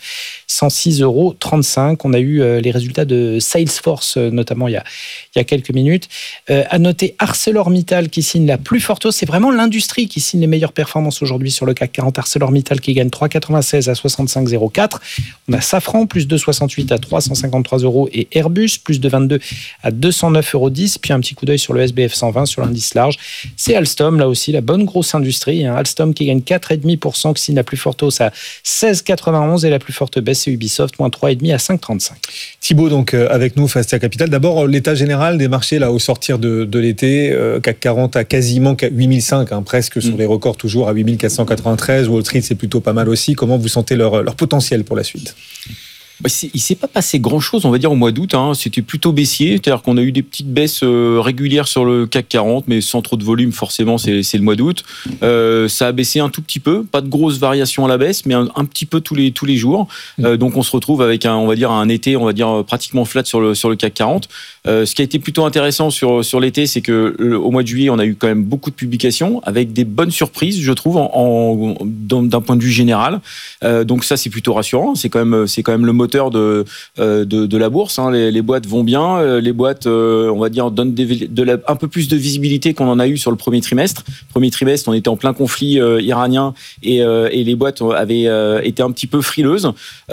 Speaker 13: 106,35 €. On a eu les résultats de Salesforce, notamment il y a quelques minutes. À noter ArcelorMittal qui signe la plus forte hausse. C'est vraiment l'industrie qui signe les meilleures performances aujourd'hui sur le CAC 40. ArcelorMittal qui gagne 3,96 à 65,04. On a Safran, plus de 68 à 353 € et Airbus, plus de 22 à 209,10 €. Puis un petit coup d'œil sur le SBF 120, sur l'indice large. C'est Alstom, là aussi, la bonne grosse industrie. Alstom qui gagne 4,5%, qui signe la plus forte hausse à 16,91 et la plus forte baisse, c'est Ubisoft, moins 3,5 à 5,35.
Speaker 12: Thibaut, donc, avec nous, Fastia Capital. D'abord, l'état général des marchés, là, au sortir de l'été, CAC 40 à quasiment 8005, presque sur les records, toujours à 8493. Wall Street, c'est plutôt pas mal aussi. Comment vous sentez leur potentiel pour la suite ?
Speaker 14: Il s'est pas passé grand-chose, on va dire, au mois d'août. C'était plutôt baissier, c'est-à-dire qu'on a eu des petites baisses régulières sur le CAC 40, mais sans trop de volume, forcément, c'est le mois d'août. Ça a baissé un tout petit peu, pas de grosses variations à la baisse, mais un petit peu tous les jours. Donc on se retrouve avec un été, pratiquement flat sur le CAC 40. Ce qui a été plutôt intéressant sur l'été, c'est que au mois de juillet, on a eu quand même beaucoup de publications avec des bonnes surprises, je trouve, d'un point de vue général. Donc ça, c'est plutôt rassurant. C'est quand même le moteur de la bourse. Les boîtes vont bien. Les boîtes, donnent un peu plus de visibilité qu'on en a eu sur le premier trimestre. Premier trimestre, on était en plein conflit iranien et les boîtes avaient été un petit peu frileuses.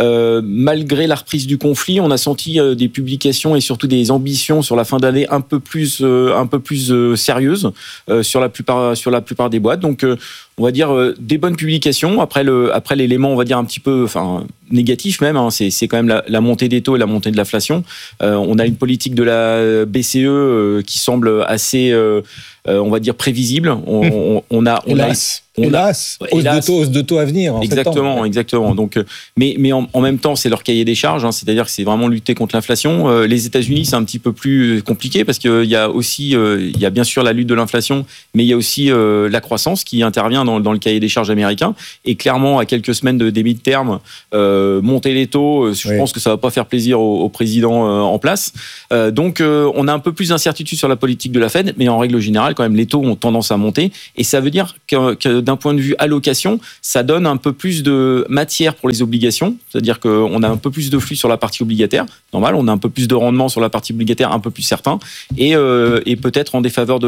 Speaker 14: Malgré la reprise du conflit, on a senti des publications et surtout des ambitions sur la fin d'année un peu plus sérieuses sur la plupart des boîtes. Donc on va dire des bonnes publications. Après l'élément, on va dire un petit peu, négatif même, c'est quand même la montée des taux et la montée de l'inflation. On a une politique de la BCE qui semble assez, on va dire, prévisible.
Speaker 12: Hélas, hausse de taux à venir.
Speaker 14: Exactement. Donc, mais en même temps, c'est leur cahier des charges. C'est-à-dire que c'est vraiment lutter contre l'inflation. Les États-Unis, c'est un petit peu plus compliqué parce qu'il y a aussi, il y a bien sûr la lutte de l'inflation, mais il y a aussi la croissance qui intervient dans le cahier des charges américain. Et clairement, à quelques semaines des mid-term, monter les taux, je pense que ça va pas faire plaisir au président en place. Donc, on a un peu plus d'incertitude sur la politique de la Fed, mais en règle générale, quand même, les taux ont tendance à monter. Et ça veut dire que d'un point de vue allocation, ça donne un peu plus de matière pour les obligations. C'est-à-dire qu'on a un peu plus de flux sur la partie obligataire. Normal, on a un peu plus de rendement sur la partie obligataire, un peu plus certain. Et peut-être en défaveur de